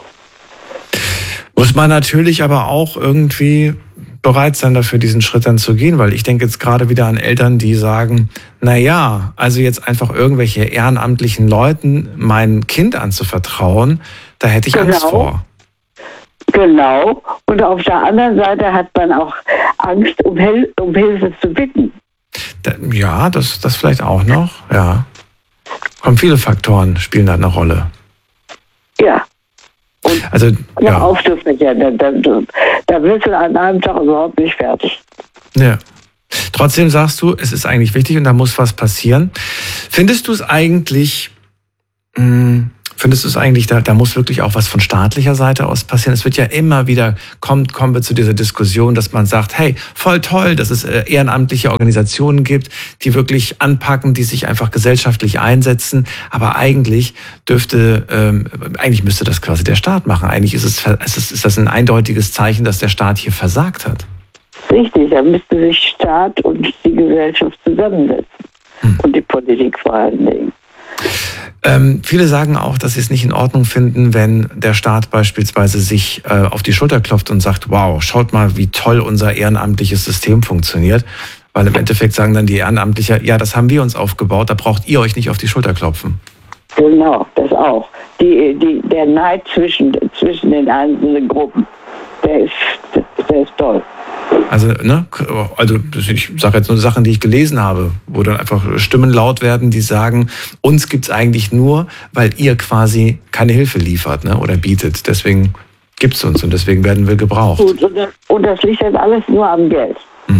Speaker 1: Muss man natürlich aber auch irgendwie bereit sein, dafür diesen Schritt dann zu gehen, weil ich denke jetzt gerade wieder an Eltern, die sagen, naja, also jetzt einfach irgendwelche ehrenamtlichen Leuten mein Kind anzuvertrauen, da hätte ich Angst vor.
Speaker 4: Genau. Und auf der anderen Seite hat man auch Angst, um Hilfe zu bitten.
Speaker 1: Ja, das vielleicht auch noch, ja. Kommen viele Faktoren, spielen da eine Rolle.
Speaker 4: Ja. Und
Speaker 1: also, ja.
Speaker 4: Aufzufächern, da wirst du an einem Tag überhaupt nicht fertig.
Speaker 1: Ja. Trotzdem sagst du, es ist eigentlich wichtig und da muss was passieren. Findest du es eigentlich Findest du es eigentlich, da muss wirklich auch was von staatlicher Seite aus passieren? Es wird ja immer wieder, kommen wir zu dieser Diskussion, dass man sagt, hey, voll toll, dass es ehrenamtliche Organisationen gibt, die wirklich anpacken, die sich einfach gesellschaftlich einsetzen. Aber eigentlich müsste das quasi der Staat machen. Eigentlich ist das ein eindeutiges Zeichen, dass der Staat hier versagt hat.
Speaker 4: Richtig, da müsste sich Staat und die Gesellschaft zusammensetzen. Und die Politik vor allen Dingen.
Speaker 1: Viele sagen auch, dass sie es nicht in Ordnung finden, wenn der Staat beispielsweise sich auf die Schulter klopft und sagt, wow, schaut mal, wie toll unser ehrenamtliches System funktioniert. Weil im Endeffekt sagen dann die Ehrenamtlichen, ja, das haben wir uns aufgebaut, da braucht ihr euch nicht auf die Schulter klopfen.
Speaker 4: Genau, das auch. Der Neid zwischen den einzelnen Gruppen, der ist toll.
Speaker 1: Also ich sage jetzt nur Sachen, die ich gelesen habe, wo dann einfach Stimmen laut werden, die sagen, uns gibt's eigentlich nur, weil ihr quasi keine Hilfe liefert, ne, oder bietet. Deswegen gibt's uns und deswegen werden wir gebraucht.
Speaker 4: Gut, und das liegt jetzt alles nur am Geld.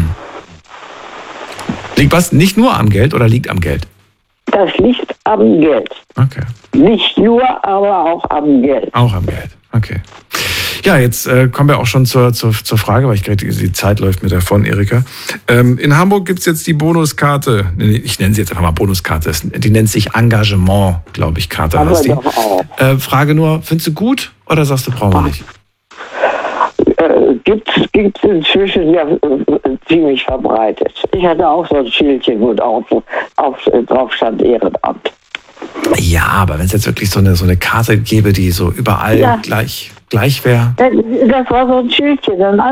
Speaker 1: Liegt was nicht nur am Geld oder liegt am Geld?
Speaker 4: Das liegt am Geld.
Speaker 1: Okay.
Speaker 4: Nicht nur, aber auch am Geld.
Speaker 1: Auch am Geld, okay. Ja, jetzt kommen wir auch schon zur Frage, weil ich gerade die Zeit läuft mir davon, Erika. In Hamburg gibt's jetzt die Bonuskarte. Ich nenne sie jetzt einfach mal Bonuskarte. Die nennt sich Engagement, glaube ich, Karte.
Speaker 4: Aber doch auch.
Speaker 1: Frage nur, findest du gut oder sagst du, brauchen wir nicht?
Speaker 4: Gibt's inzwischen ja ziemlich verbreitet. Ich hatte auch so ein Schildchen, wo drauf stand Ehrenamt.
Speaker 1: Ja, aber wenn es jetzt wirklich so eine Karte gäbe, die so überall gleich wäre.
Speaker 4: Das war so ein Schildchen,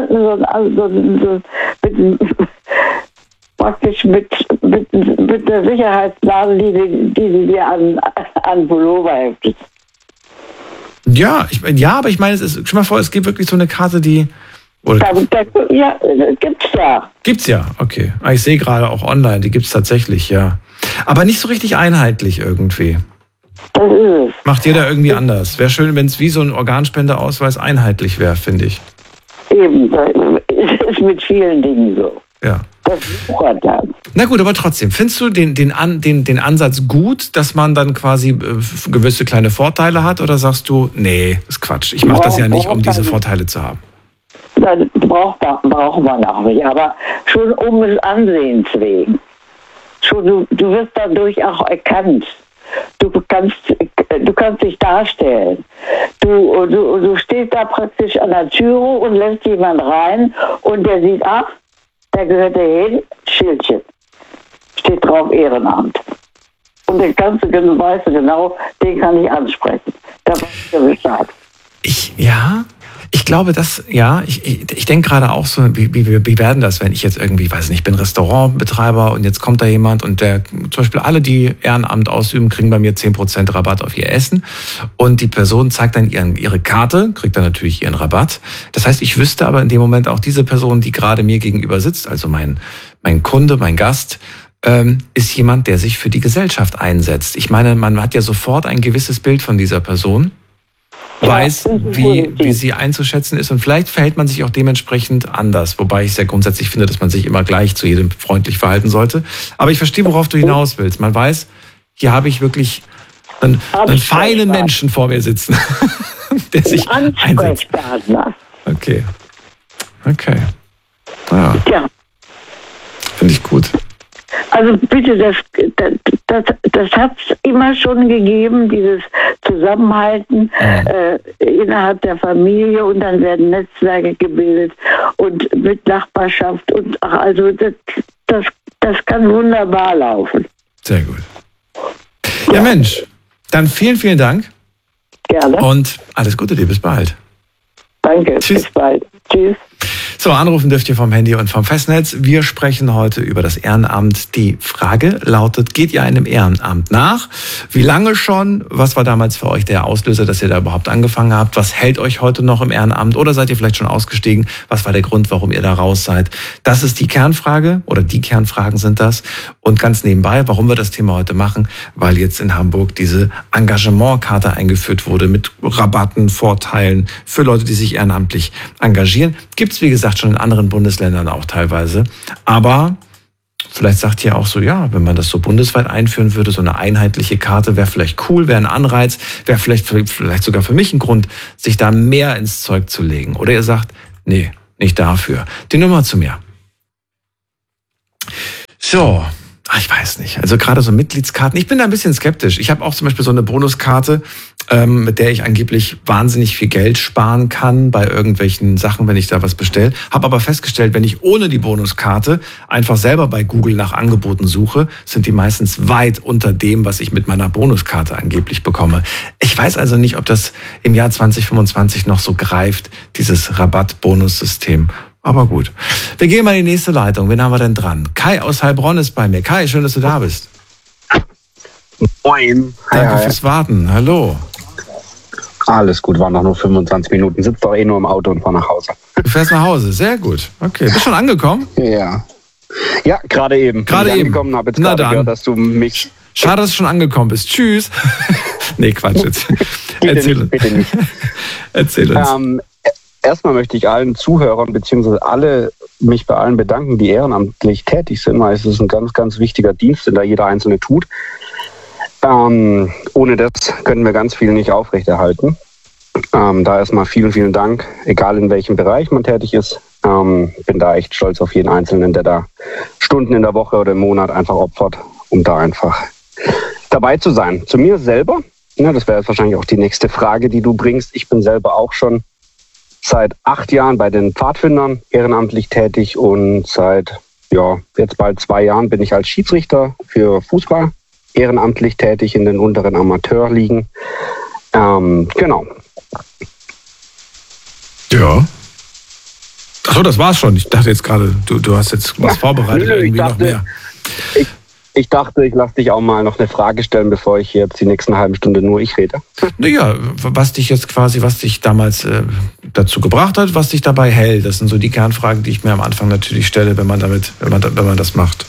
Speaker 4: praktisch mit der Sicherheitsnadel, die sie dir an Pullover heftet.
Speaker 1: Ja, aber ich meine, stell mal vor, es gibt wirklich so eine Karte, die...
Speaker 4: Ja, gibt's ja.
Speaker 1: Gibt's ja, okay. Ich sehe gerade auch online, die gibt's tatsächlich, ja. Aber nicht so richtig einheitlich irgendwie.
Speaker 4: Das ist es.
Speaker 1: Macht jeder irgendwie anders. Wäre schön, wenn es wie so ein Organspendeausweis einheitlich wäre, finde ich.
Speaker 4: Eben, das ist mit vielen Dingen so.
Speaker 1: Ja.
Speaker 4: Das wuchert dann.
Speaker 1: Na gut, aber trotzdem, findest du den Ansatz gut, dass man dann quasi gewisse kleine Vorteile hat, oder sagst du, nee, ist Quatsch, ich mache das ja nicht, um diese Vorteile zu haben?
Speaker 4: Das braucht man auch nicht, aber schon um des Ansehens wegen. Schon, du wirst dadurch auch erkannt. Du kannst dich darstellen. Du stehst da praktisch an der Türe und lässt jemand rein und der sieht, ach, der gehört dahin, Schildchen. Steht drauf Ehrenamt. Und den weißt du genau, den kann ich ansprechen. Da weiß der Bescheid.
Speaker 1: Ich glaube, ich denke gerade auch so, wie werden das, wenn ich jetzt irgendwie, weiß nicht, ich bin Restaurantbetreiber und jetzt kommt da jemand und zum Beispiel alle, die Ehrenamt ausüben, kriegen bei mir 10% Rabatt auf ihr Essen und die Person zeigt dann ihre Karte, kriegt dann natürlich ihren Rabatt. Das heißt, ich wüsste aber in dem Moment auch diese Person, die gerade mir gegenüber sitzt, also mein Kunde, mein Gast, ist jemand, der sich für die Gesellschaft einsetzt. Ich meine, man hat ja sofort ein gewisses Bild von dieser Person, weiß, wie sie einzuschätzen ist und vielleicht verhält man sich auch dementsprechend anders, wobei ich sehr grundsätzlich finde, dass man sich immer gleich zu jedem freundlich verhalten sollte. Aber ich verstehe, worauf du hinaus willst. Man weiß, hier habe ich wirklich einen feinen Menschen vor mir sitzen, der sich einsetzt. Okay. Ja. Finde ich gut.
Speaker 4: Also bitte, das hat es immer schon gegeben, dieses Zusammenhalten innerhalb der Familie und dann werden Netzwerke gebildet und mit Nachbarschaft und also das kann wunderbar laufen.
Speaker 1: Sehr gut. Ja Mensch, dann vielen, vielen Dank.
Speaker 4: Gerne.
Speaker 1: Und alles Gute dir, bis bald.
Speaker 4: Danke, Tschüss. Bis bald. Tschüss.
Speaker 1: So, anrufen dürft ihr vom Handy und vom Festnetz. Wir sprechen heute über das Ehrenamt. Die Frage lautet, geht ihr einem Ehrenamt nach? Wie lange schon? Was war damals für euch der Auslöser, dass ihr da überhaupt angefangen habt? Was hält euch heute noch im Ehrenamt? Oder seid ihr vielleicht schon ausgestiegen? Was war der Grund, warum ihr da raus seid? Das ist die Kernfrage oder die Kernfragen sind das. Und ganz nebenbei, warum wir das Thema heute machen, weil jetzt in Hamburg diese Engagementkarte eingeführt wurde mit Rabatten, Vorteilen für Leute, die sich ehrenamtlich engagieren. Gibt's wie gesagt, schon in anderen Bundesländern auch teilweise. Aber Vielleicht sagt ihr auch so, ja, wenn man das so bundesweit einführen würde, so eine einheitliche Karte wäre vielleicht cool, wäre ein Anreiz, wäre vielleicht sogar für mich ein Grund, sich da mehr ins Zeug zu legen. Oder ihr sagt, nee, nicht dafür. Die Nummer zu mir. So, ich weiß nicht. Also gerade so Mitgliedskarten, ich bin da ein bisschen skeptisch. Ich habe auch zum Beispiel so eine Bonuskarte, mit der ich angeblich wahnsinnig viel Geld sparen kann bei irgendwelchen Sachen, wenn ich da was bestelle. Habe aber festgestellt, wenn ich ohne die Bonuskarte einfach selber bei Google nach Angeboten suche, sind die meistens weit unter dem, was ich mit meiner Bonuskarte angeblich bekomme. Ich weiß also nicht, ob das im Jahr 2025 noch so greift, dieses Rabatt-Bonus-System. Aber gut. Wir gehen mal in die nächste Leitung. Wen haben wir denn dran? Kai aus Heilbronn ist bei mir. Kai, schön, dass du da bist.
Speaker 5: Moin.
Speaker 1: Danke fürs Warten. Hallo.
Speaker 5: Alles gut, waren noch nur 25 Minuten. Sitzt doch nur im Auto und fahr nach Hause.
Speaker 1: Du fährst nach Hause, sehr gut. Okay, bist schon angekommen?
Speaker 5: Ja. Ja, gerade eben.
Speaker 1: Gerade eben.
Speaker 5: Angekommen, habe jetzt gerade gehört, dass du mich...
Speaker 1: Schade, dass du schon angekommen bist. Tschüss. Nee, Quatsch jetzt.
Speaker 5: Bitte nicht.
Speaker 1: Erzähl uns.
Speaker 5: Erstmal möchte ich allen Zuhörern beziehungsweise mich bei allen bedanken, die ehrenamtlich tätig sind, weil es ist ein ganz, ganz wichtiger Dienst, den da jeder Einzelne tut. Ohne das können wir ganz viel nicht aufrechterhalten. Da erstmal vielen, vielen Dank, egal in welchem Bereich man tätig ist. Bin da echt stolz auf jeden Einzelnen, der da Stunden in der Woche oder im Monat einfach opfert, um da einfach dabei zu sein. Zu mir selber, das wäre jetzt wahrscheinlich auch die nächste Frage, die du bringst. Ich bin selber auch schon seit 8 Jahren bei den Pfadfindern ehrenamtlich tätig und seit jetzt bald 2 Jahren bin ich als Schiedsrichter für Fußball ehrenamtlich tätig in den unteren Amateurligen. Genau.
Speaker 1: Ja. Achso, das war's schon. Ich dachte jetzt gerade, du hast jetzt was vorbereitet, irgendwie noch mehr.
Speaker 5: Ich dachte, ich lasse dich auch mal noch eine Frage stellen, bevor ich jetzt die nächsten halben Stunde nur ich rede.
Speaker 1: Naja, was dich damals dazu gebracht hat, was dich dabei hält, das sind so die Kernfragen, die ich mir am Anfang natürlich stelle, wenn man das macht.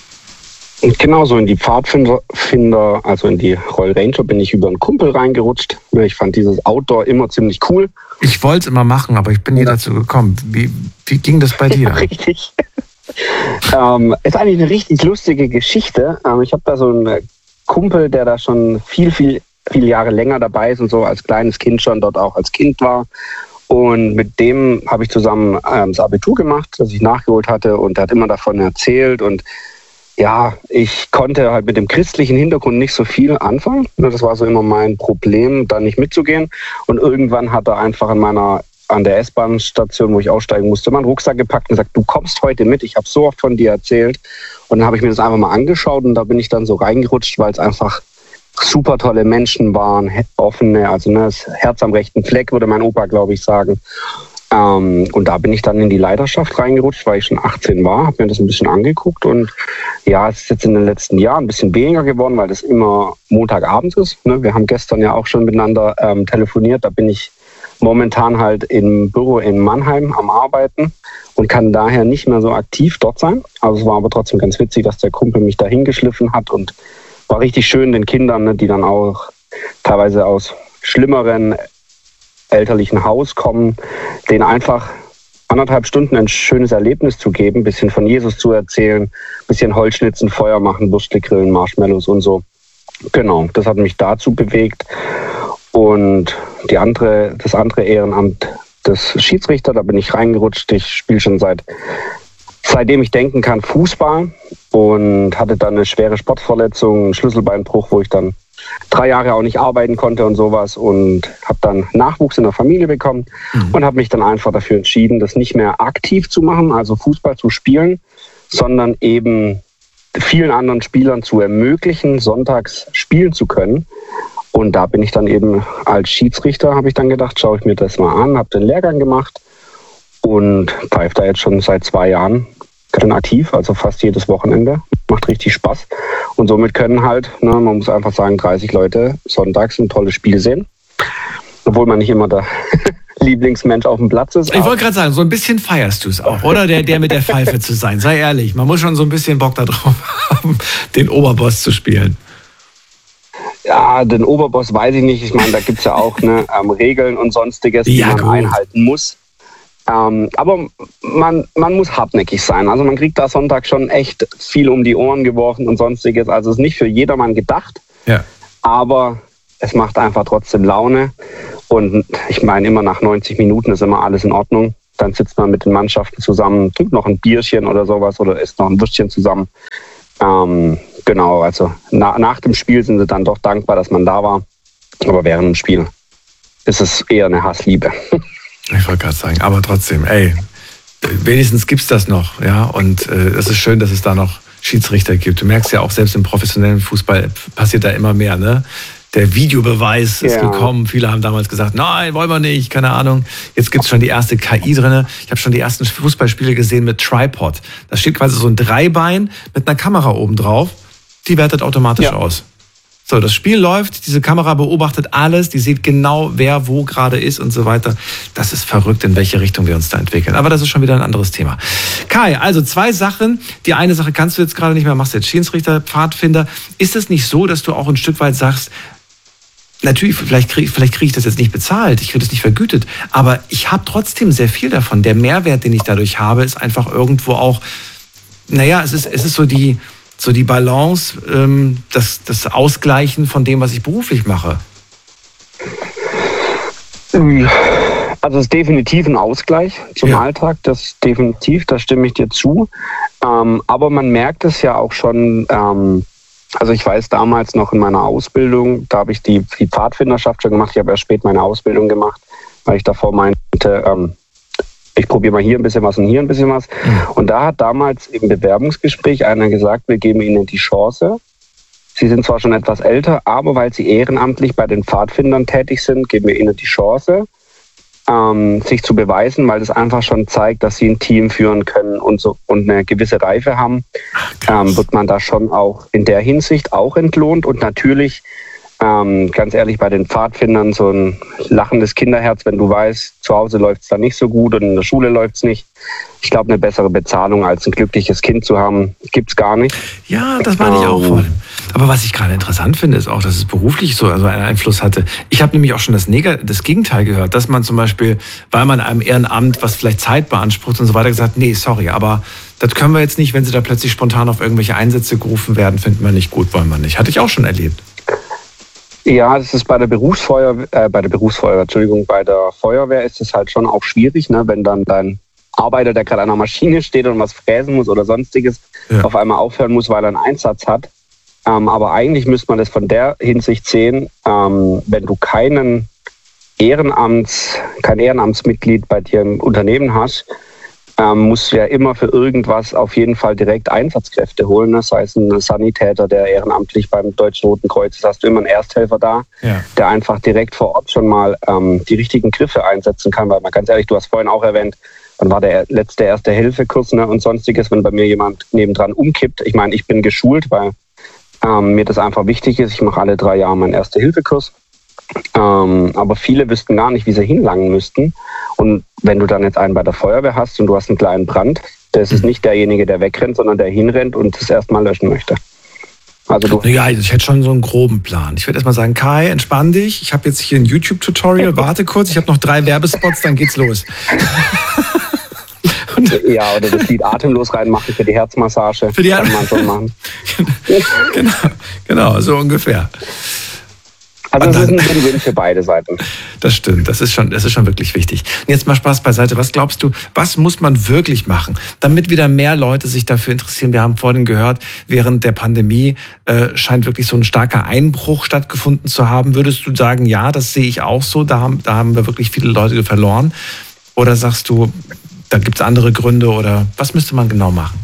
Speaker 5: Und genauso in die Pfadfinder, also in die Royal Ranger, bin ich über einen Kumpel reingerutscht. Ich fand dieses Outdoor immer ziemlich cool.
Speaker 1: Ich wollte es immer machen, aber ich bin nie dazu gekommen. Wie ging das bei dir?
Speaker 5: Richtig. Ist eigentlich eine richtig lustige Geschichte. Ich habe da so einen Kumpel, der da schon viele Jahre länger dabei ist und so als kleines Kind schon dort auch als Kind war. Und mit dem habe ich zusammen das Abitur gemacht, das ich nachgeholt hatte, und er hat immer davon erzählt. Und ja, ich konnte halt mit dem christlichen Hintergrund nicht so viel anfangen. Das war so immer mein Problem, da nicht mitzugehen. Und irgendwann hat er einfach an der S-Bahn-Station, wo ich aussteigen musste, meinen Rucksack gepackt und gesagt, du kommst heute mit, ich habe so oft von dir erzählt. Und dann habe ich mir das einfach mal angeschaut und da bin ich dann so reingerutscht, weil es einfach super tolle Menschen waren, offene, also das Herz am rechten Fleck, würde mein Opa, glaube ich, sagen. Und da bin ich dann in die Leiterschaft reingerutscht, weil ich schon 18 war, habe mir das ein bisschen angeguckt und ja, es ist jetzt in den letzten Jahren ein bisschen weniger geworden, weil das immer Montagabends ist. Wir haben gestern ja auch schon miteinander telefoniert, da bin ich momentan halt im Büro in Mannheim am Arbeiten und kann daher nicht mehr so aktiv dort sein. Also es war aber trotzdem ganz witzig, dass der Kumpel mich da hingeschliffen hat und war richtig schön den Kindern, die dann auch teilweise aus schlimmeren elterlichen Haus kommen, denen einfach 1,5 Stunden ein schönes Erlebnis zu geben, ein bisschen von Jesus zu erzählen, ein bisschen Holzschnitzen, Feuer machen, Würstle grillen, Marshmallows und so. Genau, das hat mich dazu bewegt. Und das andere Ehrenamt des Schiedsrichter, da bin ich reingerutscht. Ich spiele schon seitdem ich denken kann, Fußball und hatte dann eine schwere Sportverletzung, einen Schlüsselbeinbruch, wo ich dann 3 Jahre auch nicht arbeiten konnte und sowas und habe dann Nachwuchs in der Familie bekommen und habe mich dann einfach dafür entschieden, das nicht mehr aktiv zu machen, also Fußball zu spielen, sondern eben vielen anderen Spielern zu ermöglichen, sonntags spielen zu können. Und da bin ich dann eben als Schiedsrichter, habe ich dann gedacht, schaue ich mir das mal an, habe den Lehrgang gemacht und pfeife da jetzt schon seit 2 Jahren dann aktiv, also fast jedes Wochenende. Macht richtig Spaß. Und somit können halt, man muss einfach sagen, 30 Leute sonntags ein tolles Spiel sehen. Obwohl man nicht immer der Lieblingsmensch auf dem Platz ist.
Speaker 1: Ich wollte gerade sagen, so ein bisschen feierst du es auch, oder? Der mit der Pfeife zu sein. Sei ehrlich, man muss schon so ein bisschen Bock darauf haben, den Oberboss zu spielen.
Speaker 5: Ja, den Oberboss weiß ich nicht. Ich meine, da gibt es ja auch Regeln und Sonstiges, die man einhalten muss. Aber man muss hartnäckig sein. Also man kriegt da Sonntag schon echt viel um die Ohren geworfen und sonstiges. Also es ist nicht für jedermann gedacht, aber es macht einfach trotzdem Laune. Und ich meine, immer nach 90 Minuten ist immer alles in Ordnung. Dann sitzt man mit den Mannschaften zusammen, trinkt noch ein Bierchen oder sowas oder isst noch ein Würstchen zusammen. Genau, also nach dem Spiel sind sie dann doch dankbar, dass man da war. Aber während dem Spiel ist es eher eine Hassliebe.
Speaker 1: Ich wollte gerade sagen, aber trotzdem, wenigstens gibt es das noch. Ja? Und es ist schön, dass es da noch Schiedsrichter gibt. Du merkst ja auch, selbst im professionellen Fußball passiert da immer mehr, ne? Der Videobeweis ist gekommen. Viele haben damals gesagt, nein, wollen wir nicht, keine Ahnung. Jetzt gibt es schon die erste KI drin. Ich habe schon die ersten Fußballspiele gesehen mit Tripod. Da steht quasi so ein Dreibein mit einer Kamera oben drauf. Die wertet automatisch aus. So, das Spiel läuft, diese Kamera beobachtet alles, die sieht genau, wer wo gerade ist und so weiter. Das ist verrückt, in welche Richtung wir uns da entwickeln. Aber das ist schon wieder ein anderes Thema. Kai, also 2 Sachen. Die eine Sache kannst du jetzt gerade nicht mehr, machst jetzt Schiedsrichter, Pfadfinder. Ist es nicht so, dass du auch ein Stück weit sagst, natürlich, vielleicht kriege ich das jetzt nicht bezahlt, ich kriege das nicht vergütet, aber ich habe trotzdem sehr viel davon. Der Mehrwert, den ich dadurch habe, ist einfach irgendwo auch, es ist so die Balance, das Ausgleichen von dem, was ich beruflich mache.
Speaker 5: Also es ist definitiv ein Ausgleich zum Alltag, das definitiv, da stimme ich dir zu. Aber man merkt es ja auch schon, also ich weiß damals noch in meiner Ausbildung, da habe ich die Pfadfinderschaft schon gemacht, ich habe erst spät meine Ausbildung gemacht, weil ich davor meinte, ich probiere mal hier ein bisschen was und hier ein bisschen was. Und da hat damals im Bewerbungsgespräch einer gesagt, wir geben Ihnen die Chance. Sie sind zwar schon etwas älter, aber weil Sie ehrenamtlich bei den Pfadfindern tätig sind, geben wir Ihnen die Chance, sich zu beweisen, weil das einfach schon zeigt, dass Sie ein Team führen können und eine gewisse Reife haben. Wird man da schon auch in der Hinsicht auch entlohnt. Und natürlich, ganz ehrlich, bei den Pfadfindern so ein lachendes Kinderherz, wenn du weißt, zu Hause läuft es da nicht so gut und in der Schule läuft es nicht. Ich glaube, eine bessere Bezahlung als ein glückliches Kind zu haben, gibt es gar nicht.
Speaker 1: Ja, das meine ich auch voll. Aber was ich gerade interessant finde, ist auch, dass es beruflich so einen Einfluss hatte. Ich habe nämlich auch schon das Gegenteil gehört, dass man zum Beispiel, weil man einem Ehrenamt, was vielleicht Zeit beansprucht und so weiter, gesagt, nee, sorry, aber das können wir jetzt nicht, wenn Sie da plötzlich spontan auf irgendwelche Einsätze gerufen werden, finden wir nicht gut, wollen wir nicht. Hatte ich auch schon erlebt.
Speaker 5: Ja, das ist bei der Feuerwehr ist es halt schon auch schwierig, ne, wenn dann dein Arbeiter, der gerade an der Maschine steht und was fräsen muss oder sonstiges, auf einmal aufhören muss, weil er einen Einsatz hat. Aber eigentlich müsste man das von der Hinsicht sehen, wenn du kein Ehrenamtsmitglied bei dir im Unternehmen hast, musst du ja immer für irgendwas auf jeden Fall direkt Einsatzkräfte holen. Das heißt, ein Sanitäter, der ehrenamtlich beim Deutschen Roten Kreuz ist, hast du immer einen Ersthelfer da, der einfach direkt vor Ort schon mal die richtigen Griffe einsetzen kann. Weil mal ganz ehrlich, du hast vorhin auch erwähnt, dann war der letzte Erste-Hilfe-Kurs, ne, und sonstiges, wenn bei mir jemand nebendran umkippt. Ich meine, ich bin geschult, weil mir das einfach wichtig ist. Ich mache alle 3 Jahre meinen Erste-Hilfe-Kurs. Aber viele wüssten gar nicht, wie sie hinlangen müssten. Und wenn du dann jetzt einen bei der Feuerwehr hast und du hast einen kleinen Brand, das ist nicht derjenige, der wegrennt, sondern der hinrennt und das erstmal löschen möchte. Also
Speaker 1: ich hätte schon so einen groben Plan. Ich würde erstmal sagen, Kai, entspann dich. Ich habe jetzt hier ein YouTube-Tutorial. Warte kurz, ich habe noch 3 Werbespots, dann geht's los.
Speaker 5: Ja, oder das Lied Atemlos reinmachen für die Herzmassage. Kann man schon machen.
Speaker 1: Genau, so ungefähr.
Speaker 5: Also das ist ein Win-Win für beide Seiten.
Speaker 1: Das stimmt, das ist schon wirklich wichtig. Und jetzt mal Spaß beiseite. Was glaubst du, was muss man wirklich machen, damit wieder mehr Leute sich dafür interessieren? Wir haben vorhin gehört, während der Pandemie scheint wirklich so ein starker Einbruch stattgefunden zu haben. Würdest du sagen, ja, das sehe ich auch so, da haben wir wirklich viele Leute verloren? Oder sagst du, da gibt es andere Gründe oder was müsste man genau machen?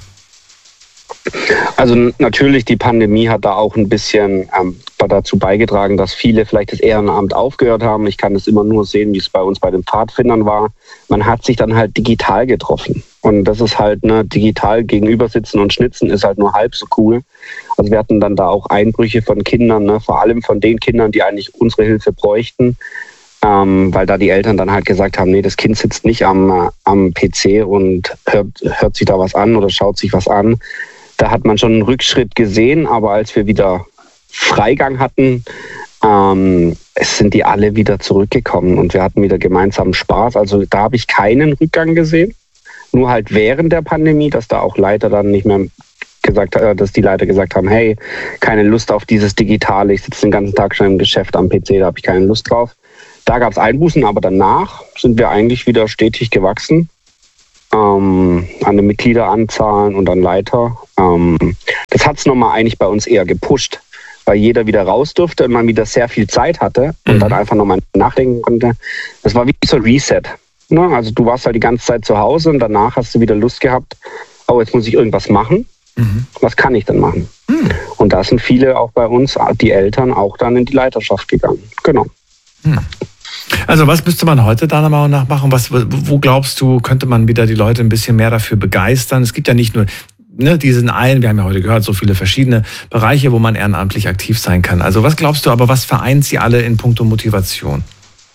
Speaker 5: Also natürlich, die Pandemie hat da auch ein bisschen dazu beigetragen, dass viele vielleicht das Ehrenamt aufgehört haben. Ich kann es immer nur sehen, wie es bei uns bei den Pfadfindern war. Man hat sich dann halt digital getroffen. Und das ist halt, digital gegenüber sitzen und schnitzen ist halt nur halb so cool. Also wir hatten dann da auch Einbrüche von Kindern, vor allem von den Kindern, die eigentlich unsere Hilfe bräuchten. Weil da die Eltern dann halt gesagt haben, nee, das Kind sitzt nicht am PC und hört sich da was an oder schaut sich was an. Da hat man schon einen Rückschritt gesehen, aber als wir wieder Freigang hatten, es sind die alle wieder zurückgekommen und wir hatten wieder gemeinsam Spaß. Also da habe ich keinen Rückgang gesehen. Nur halt während der Pandemie, dass da auch Leiter dann nicht mehr dass die Leiter gesagt haben, hey, keine Lust auf dieses Digitale, ich sitze den ganzen Tag schon im Geschäft am PC, da habe ich keine Lust drauf. Da gab es Einbußen, aber danach sind wir eigentlich wieder stetig gewachsen an den Mitgliederanzahlen und an Leiter. Das hat es nochmal eigentlich bei uns eher gepusht, weil jeder wieder raus durfte und man wieder sehr viel Zeit hatte und dann einfach nochmal nachdenken konnte. Das war wie so ein Reset. Ne? Also du warst halt die ganze Zeit zu Hause und danach hast du wieder Lust gehabt, oh, jetzt muss ich irgendwas machen. Was kann ich denn machen? Und da sind viele auch bei uns, die Eltern, auch dann in die Leiterschaft gegangen. Genau.
Speaker 1: Also was müsste man heute deiner Meinung nach machen? Wo glaubst du, könnte man wieder die Leute ein bisschen mehr dafür begeistern? Es gibt ja nicht nur diesen einen, wir haben ja heute gehört, so viele verschiedene Bereiche, wo man ehrenamtlich aktiv sein kann. Also was glaubst du aber, was vereint sie alle in puncto Motivation?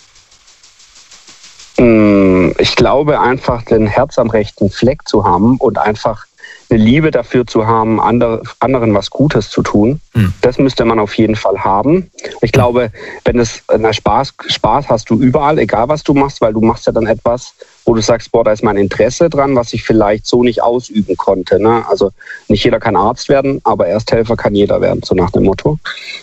Speaker 5: Ich glaube einfach, den Herz am rechten Fleck zu haben und einfach eine Liebe dafür zu haben, anderen was Gutes zu tun. Das müsste man auf jeden Fall haben. Ich glaube, wenn es Spaß hast du überall, egal was du machst, weil du machst ja dann etwas, wo du sagst, boah, da ist mein Interesse dran, was ich vielleicht so nicht ausüben konnte. Ne? Also nicht jeder kann Arzt werden, aber Ersthelfer kann jeder werden, so nach dem Motto.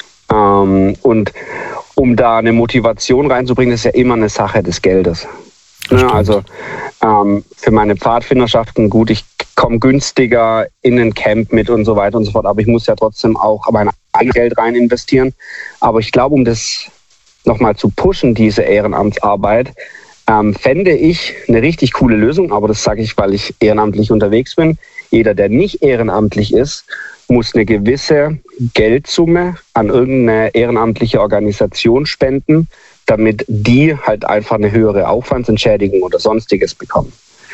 Speaker 5: Und um da eine Motivation reinzubringen, ist ja immer eine Sache des Geldes. Ne? Also für meine Pfadfinderschaften, gut, ich komme günstiger in ein Camp mit und so weiter und so fort, aber ich muss ja trotzdem auch mein eigenes Geld rein investieren. Aber ich glaube, um das nochmal zu pushen, diese Ehrenamtsarbeit, fände ich eine richtig coole Lösung, aber das sage ich, weil ich ehrenamtlich unterwegs bin. Jeder, der nicht ehrenamtlich ist, muss eine gewisse Geldsumme an irgendeine ehrenamtliche Organisation spenden, damit die halt einfach eine höhere Aufwandsentschädigung oder sonstiges bekommen.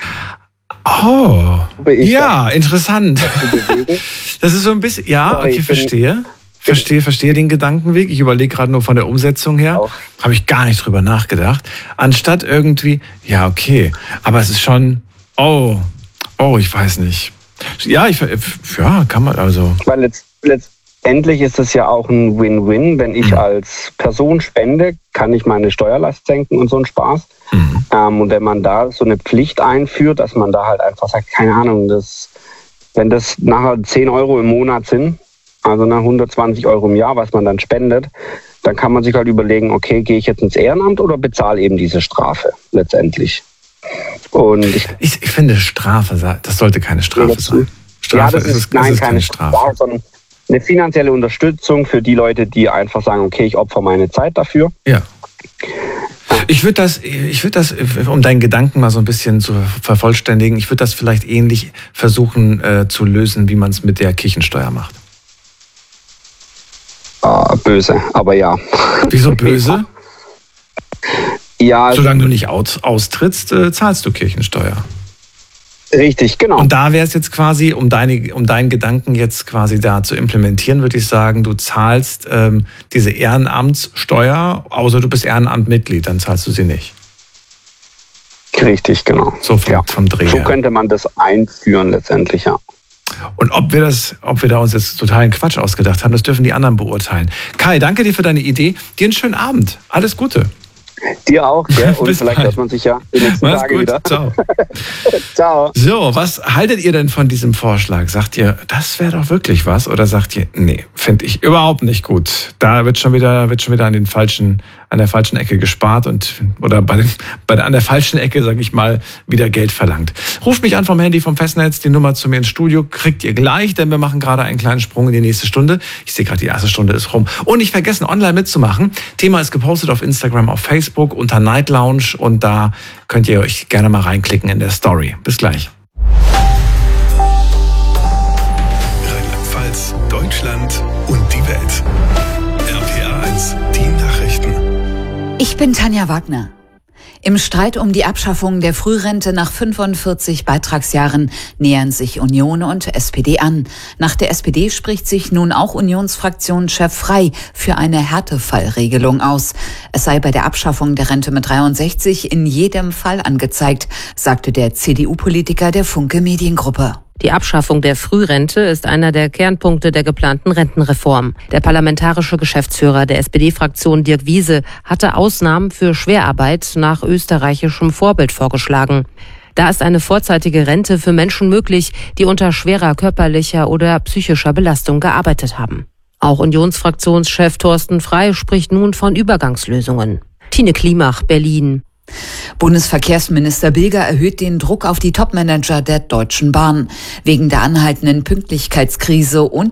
Speaker 1: Oh, ja, interessant. Das ist so ein bisschen, ja, okay, verstehe den Gedankenweg. Ich überlege gerade nur von der Umsetzung her. Habe ich gar nicht drüber nachgedacht. Anstatt irgendwie, ja, okay, aber es ist schon, ich weiß nicht. Ja, kann man also.
Speaker 5: Weil letztendlich ist es ja auch ein Win-Win. Wenn ich als Person spende, kann ich meine Steuerlast senken und so ein Spaß. Und wenn man da so eine Pflicht einführt, dass man da halt einfach sagt, keine Ahnung, wenn das nachher 10 Euro im Monat sind, also 120 Euro im Jahr, was man dann spendet, dann kann man sich halt überlegen, okay, gehe ich jetzt ins Ehrenamt oder bezahle eben diese Strafe letztendlich. Und
Speaker 1: ich finde Strafe, das sollte keine Strafe sein.
Speaker 5: Strafe ist keine Strafe, sondern eine finanzielle Unterstützung für die Leute, die einfach sagen, okay, ich opfere meine Zeit dafür.
Speaker 1: Ja. Ich würde das, um deinen Gedanken mal so ein bisschen zu vervollständigen, ich würde das vielleicht ähnlich versuchen zu lösen, wie man es mit der Kirchensteuer macht.
Speaker 5: Böse, aber ja.
Speaker 1: Wieso böse?
Speaker 5: Ja.
Speaker 1: Solange du nicht austrittst, zahlst du Kirchensteuer.
Speaker 5: Richtig, genau.
Speaker 1: Und da wäre es jetzt quasi, um deinen Gedanken jetzt quasi da zu implementieren, würde ich sagen, du zahlst diese Ehrenamtssteuer, außer du bist Ehrenamtmitglied, dann zahlst du sie nicht.
Speaker 5: Richtig, genau.
Speaker 1: So vom Dreh.
Speaker 5: So könnte man das einführen letztendlich, ja.
Speaker 1: Und ob wir da uns jetzt totalen Quatsch ausgedacht haben, das dürfen die anderen beurteilen. Kai, danke dir für deine Idee. Dir einen schönen Abend. Alles Gute.
Speaker 5: Dir auch, gell? Und vielleicht hört man sich ja die nächsten Tage wieder.
Speaker 1: Ciao.
Speaker 5: Ciao.
Speaker 1: So, was haltet ihr denn von diesem Vorschlag? Sagt ihr, das wäre doch wirklich was? Oder sagt ihr, nee, finde ich überhaupt nicht gut. Da wird schon wieder an der falschen Ecke gespart oder an der falschen Ecke, sage ich mal, wieder Geld verlangt. Ruft mich an vom Handy, vom Festnetz, die Nummer zu mir ins Studio kriegt ihr gleich, denn wir machen gerade einen kleinen Sprung in die nächste Stunde. Ich sehe gerade, die erste Stunde ist rum. Und nicht vergessen, online mitzumachen. Thema ist gepostet auf Instagram, auf Facebook unter Night Lounge und da könnt ihr euch gerne mal reinklicken in der Story. Bis gleich.
Speaker 6: Rheinland-Pfalz, Deutschland und die Welt. RPA 1, die Nachrichten.
Speaker 7: Ich bin Tanja Wagner. Im Streit um die Abschaffung der Frührente nach 45 Beitragsjahren nähern sich Union und SPD an. Nach der SPD spricht sich nun auch Unionsfraktionschef Frey für eine Härtefallregelung aus. Es sei bei der Abschaffung der Rente mit 63 in jedem Fall angezeigt, sagte der CDU-Politiker der Funke Mediengruppe.
Speaker 8: Die Abschaffung der Frührente ist einer der Kernpunkte der geplanten Rentenreform. Der parlamentarische Geschäftsführer der SPD-Fraktion Dirk Wiese hatte Ausnahmen für Schwerarbeit nach österreichischem Vorbild vorgeschlagen. Da ist eine vorzeitige Rente für Menschen möglich, die unter schwerer körperlicher oder psychischer Belastung gearbeitet haben. Auch Unionsfraktionschef Thorsten Frey spricht nun von Übergangslösungen. Tine Klimach, Berlin.
Speaker 7: Bundesverkehrsminister Bilger erhöht den Druck auf die Topmanager der Deutschen Bahn. Wegen der anhaltenden Pünktlichkeitskrise und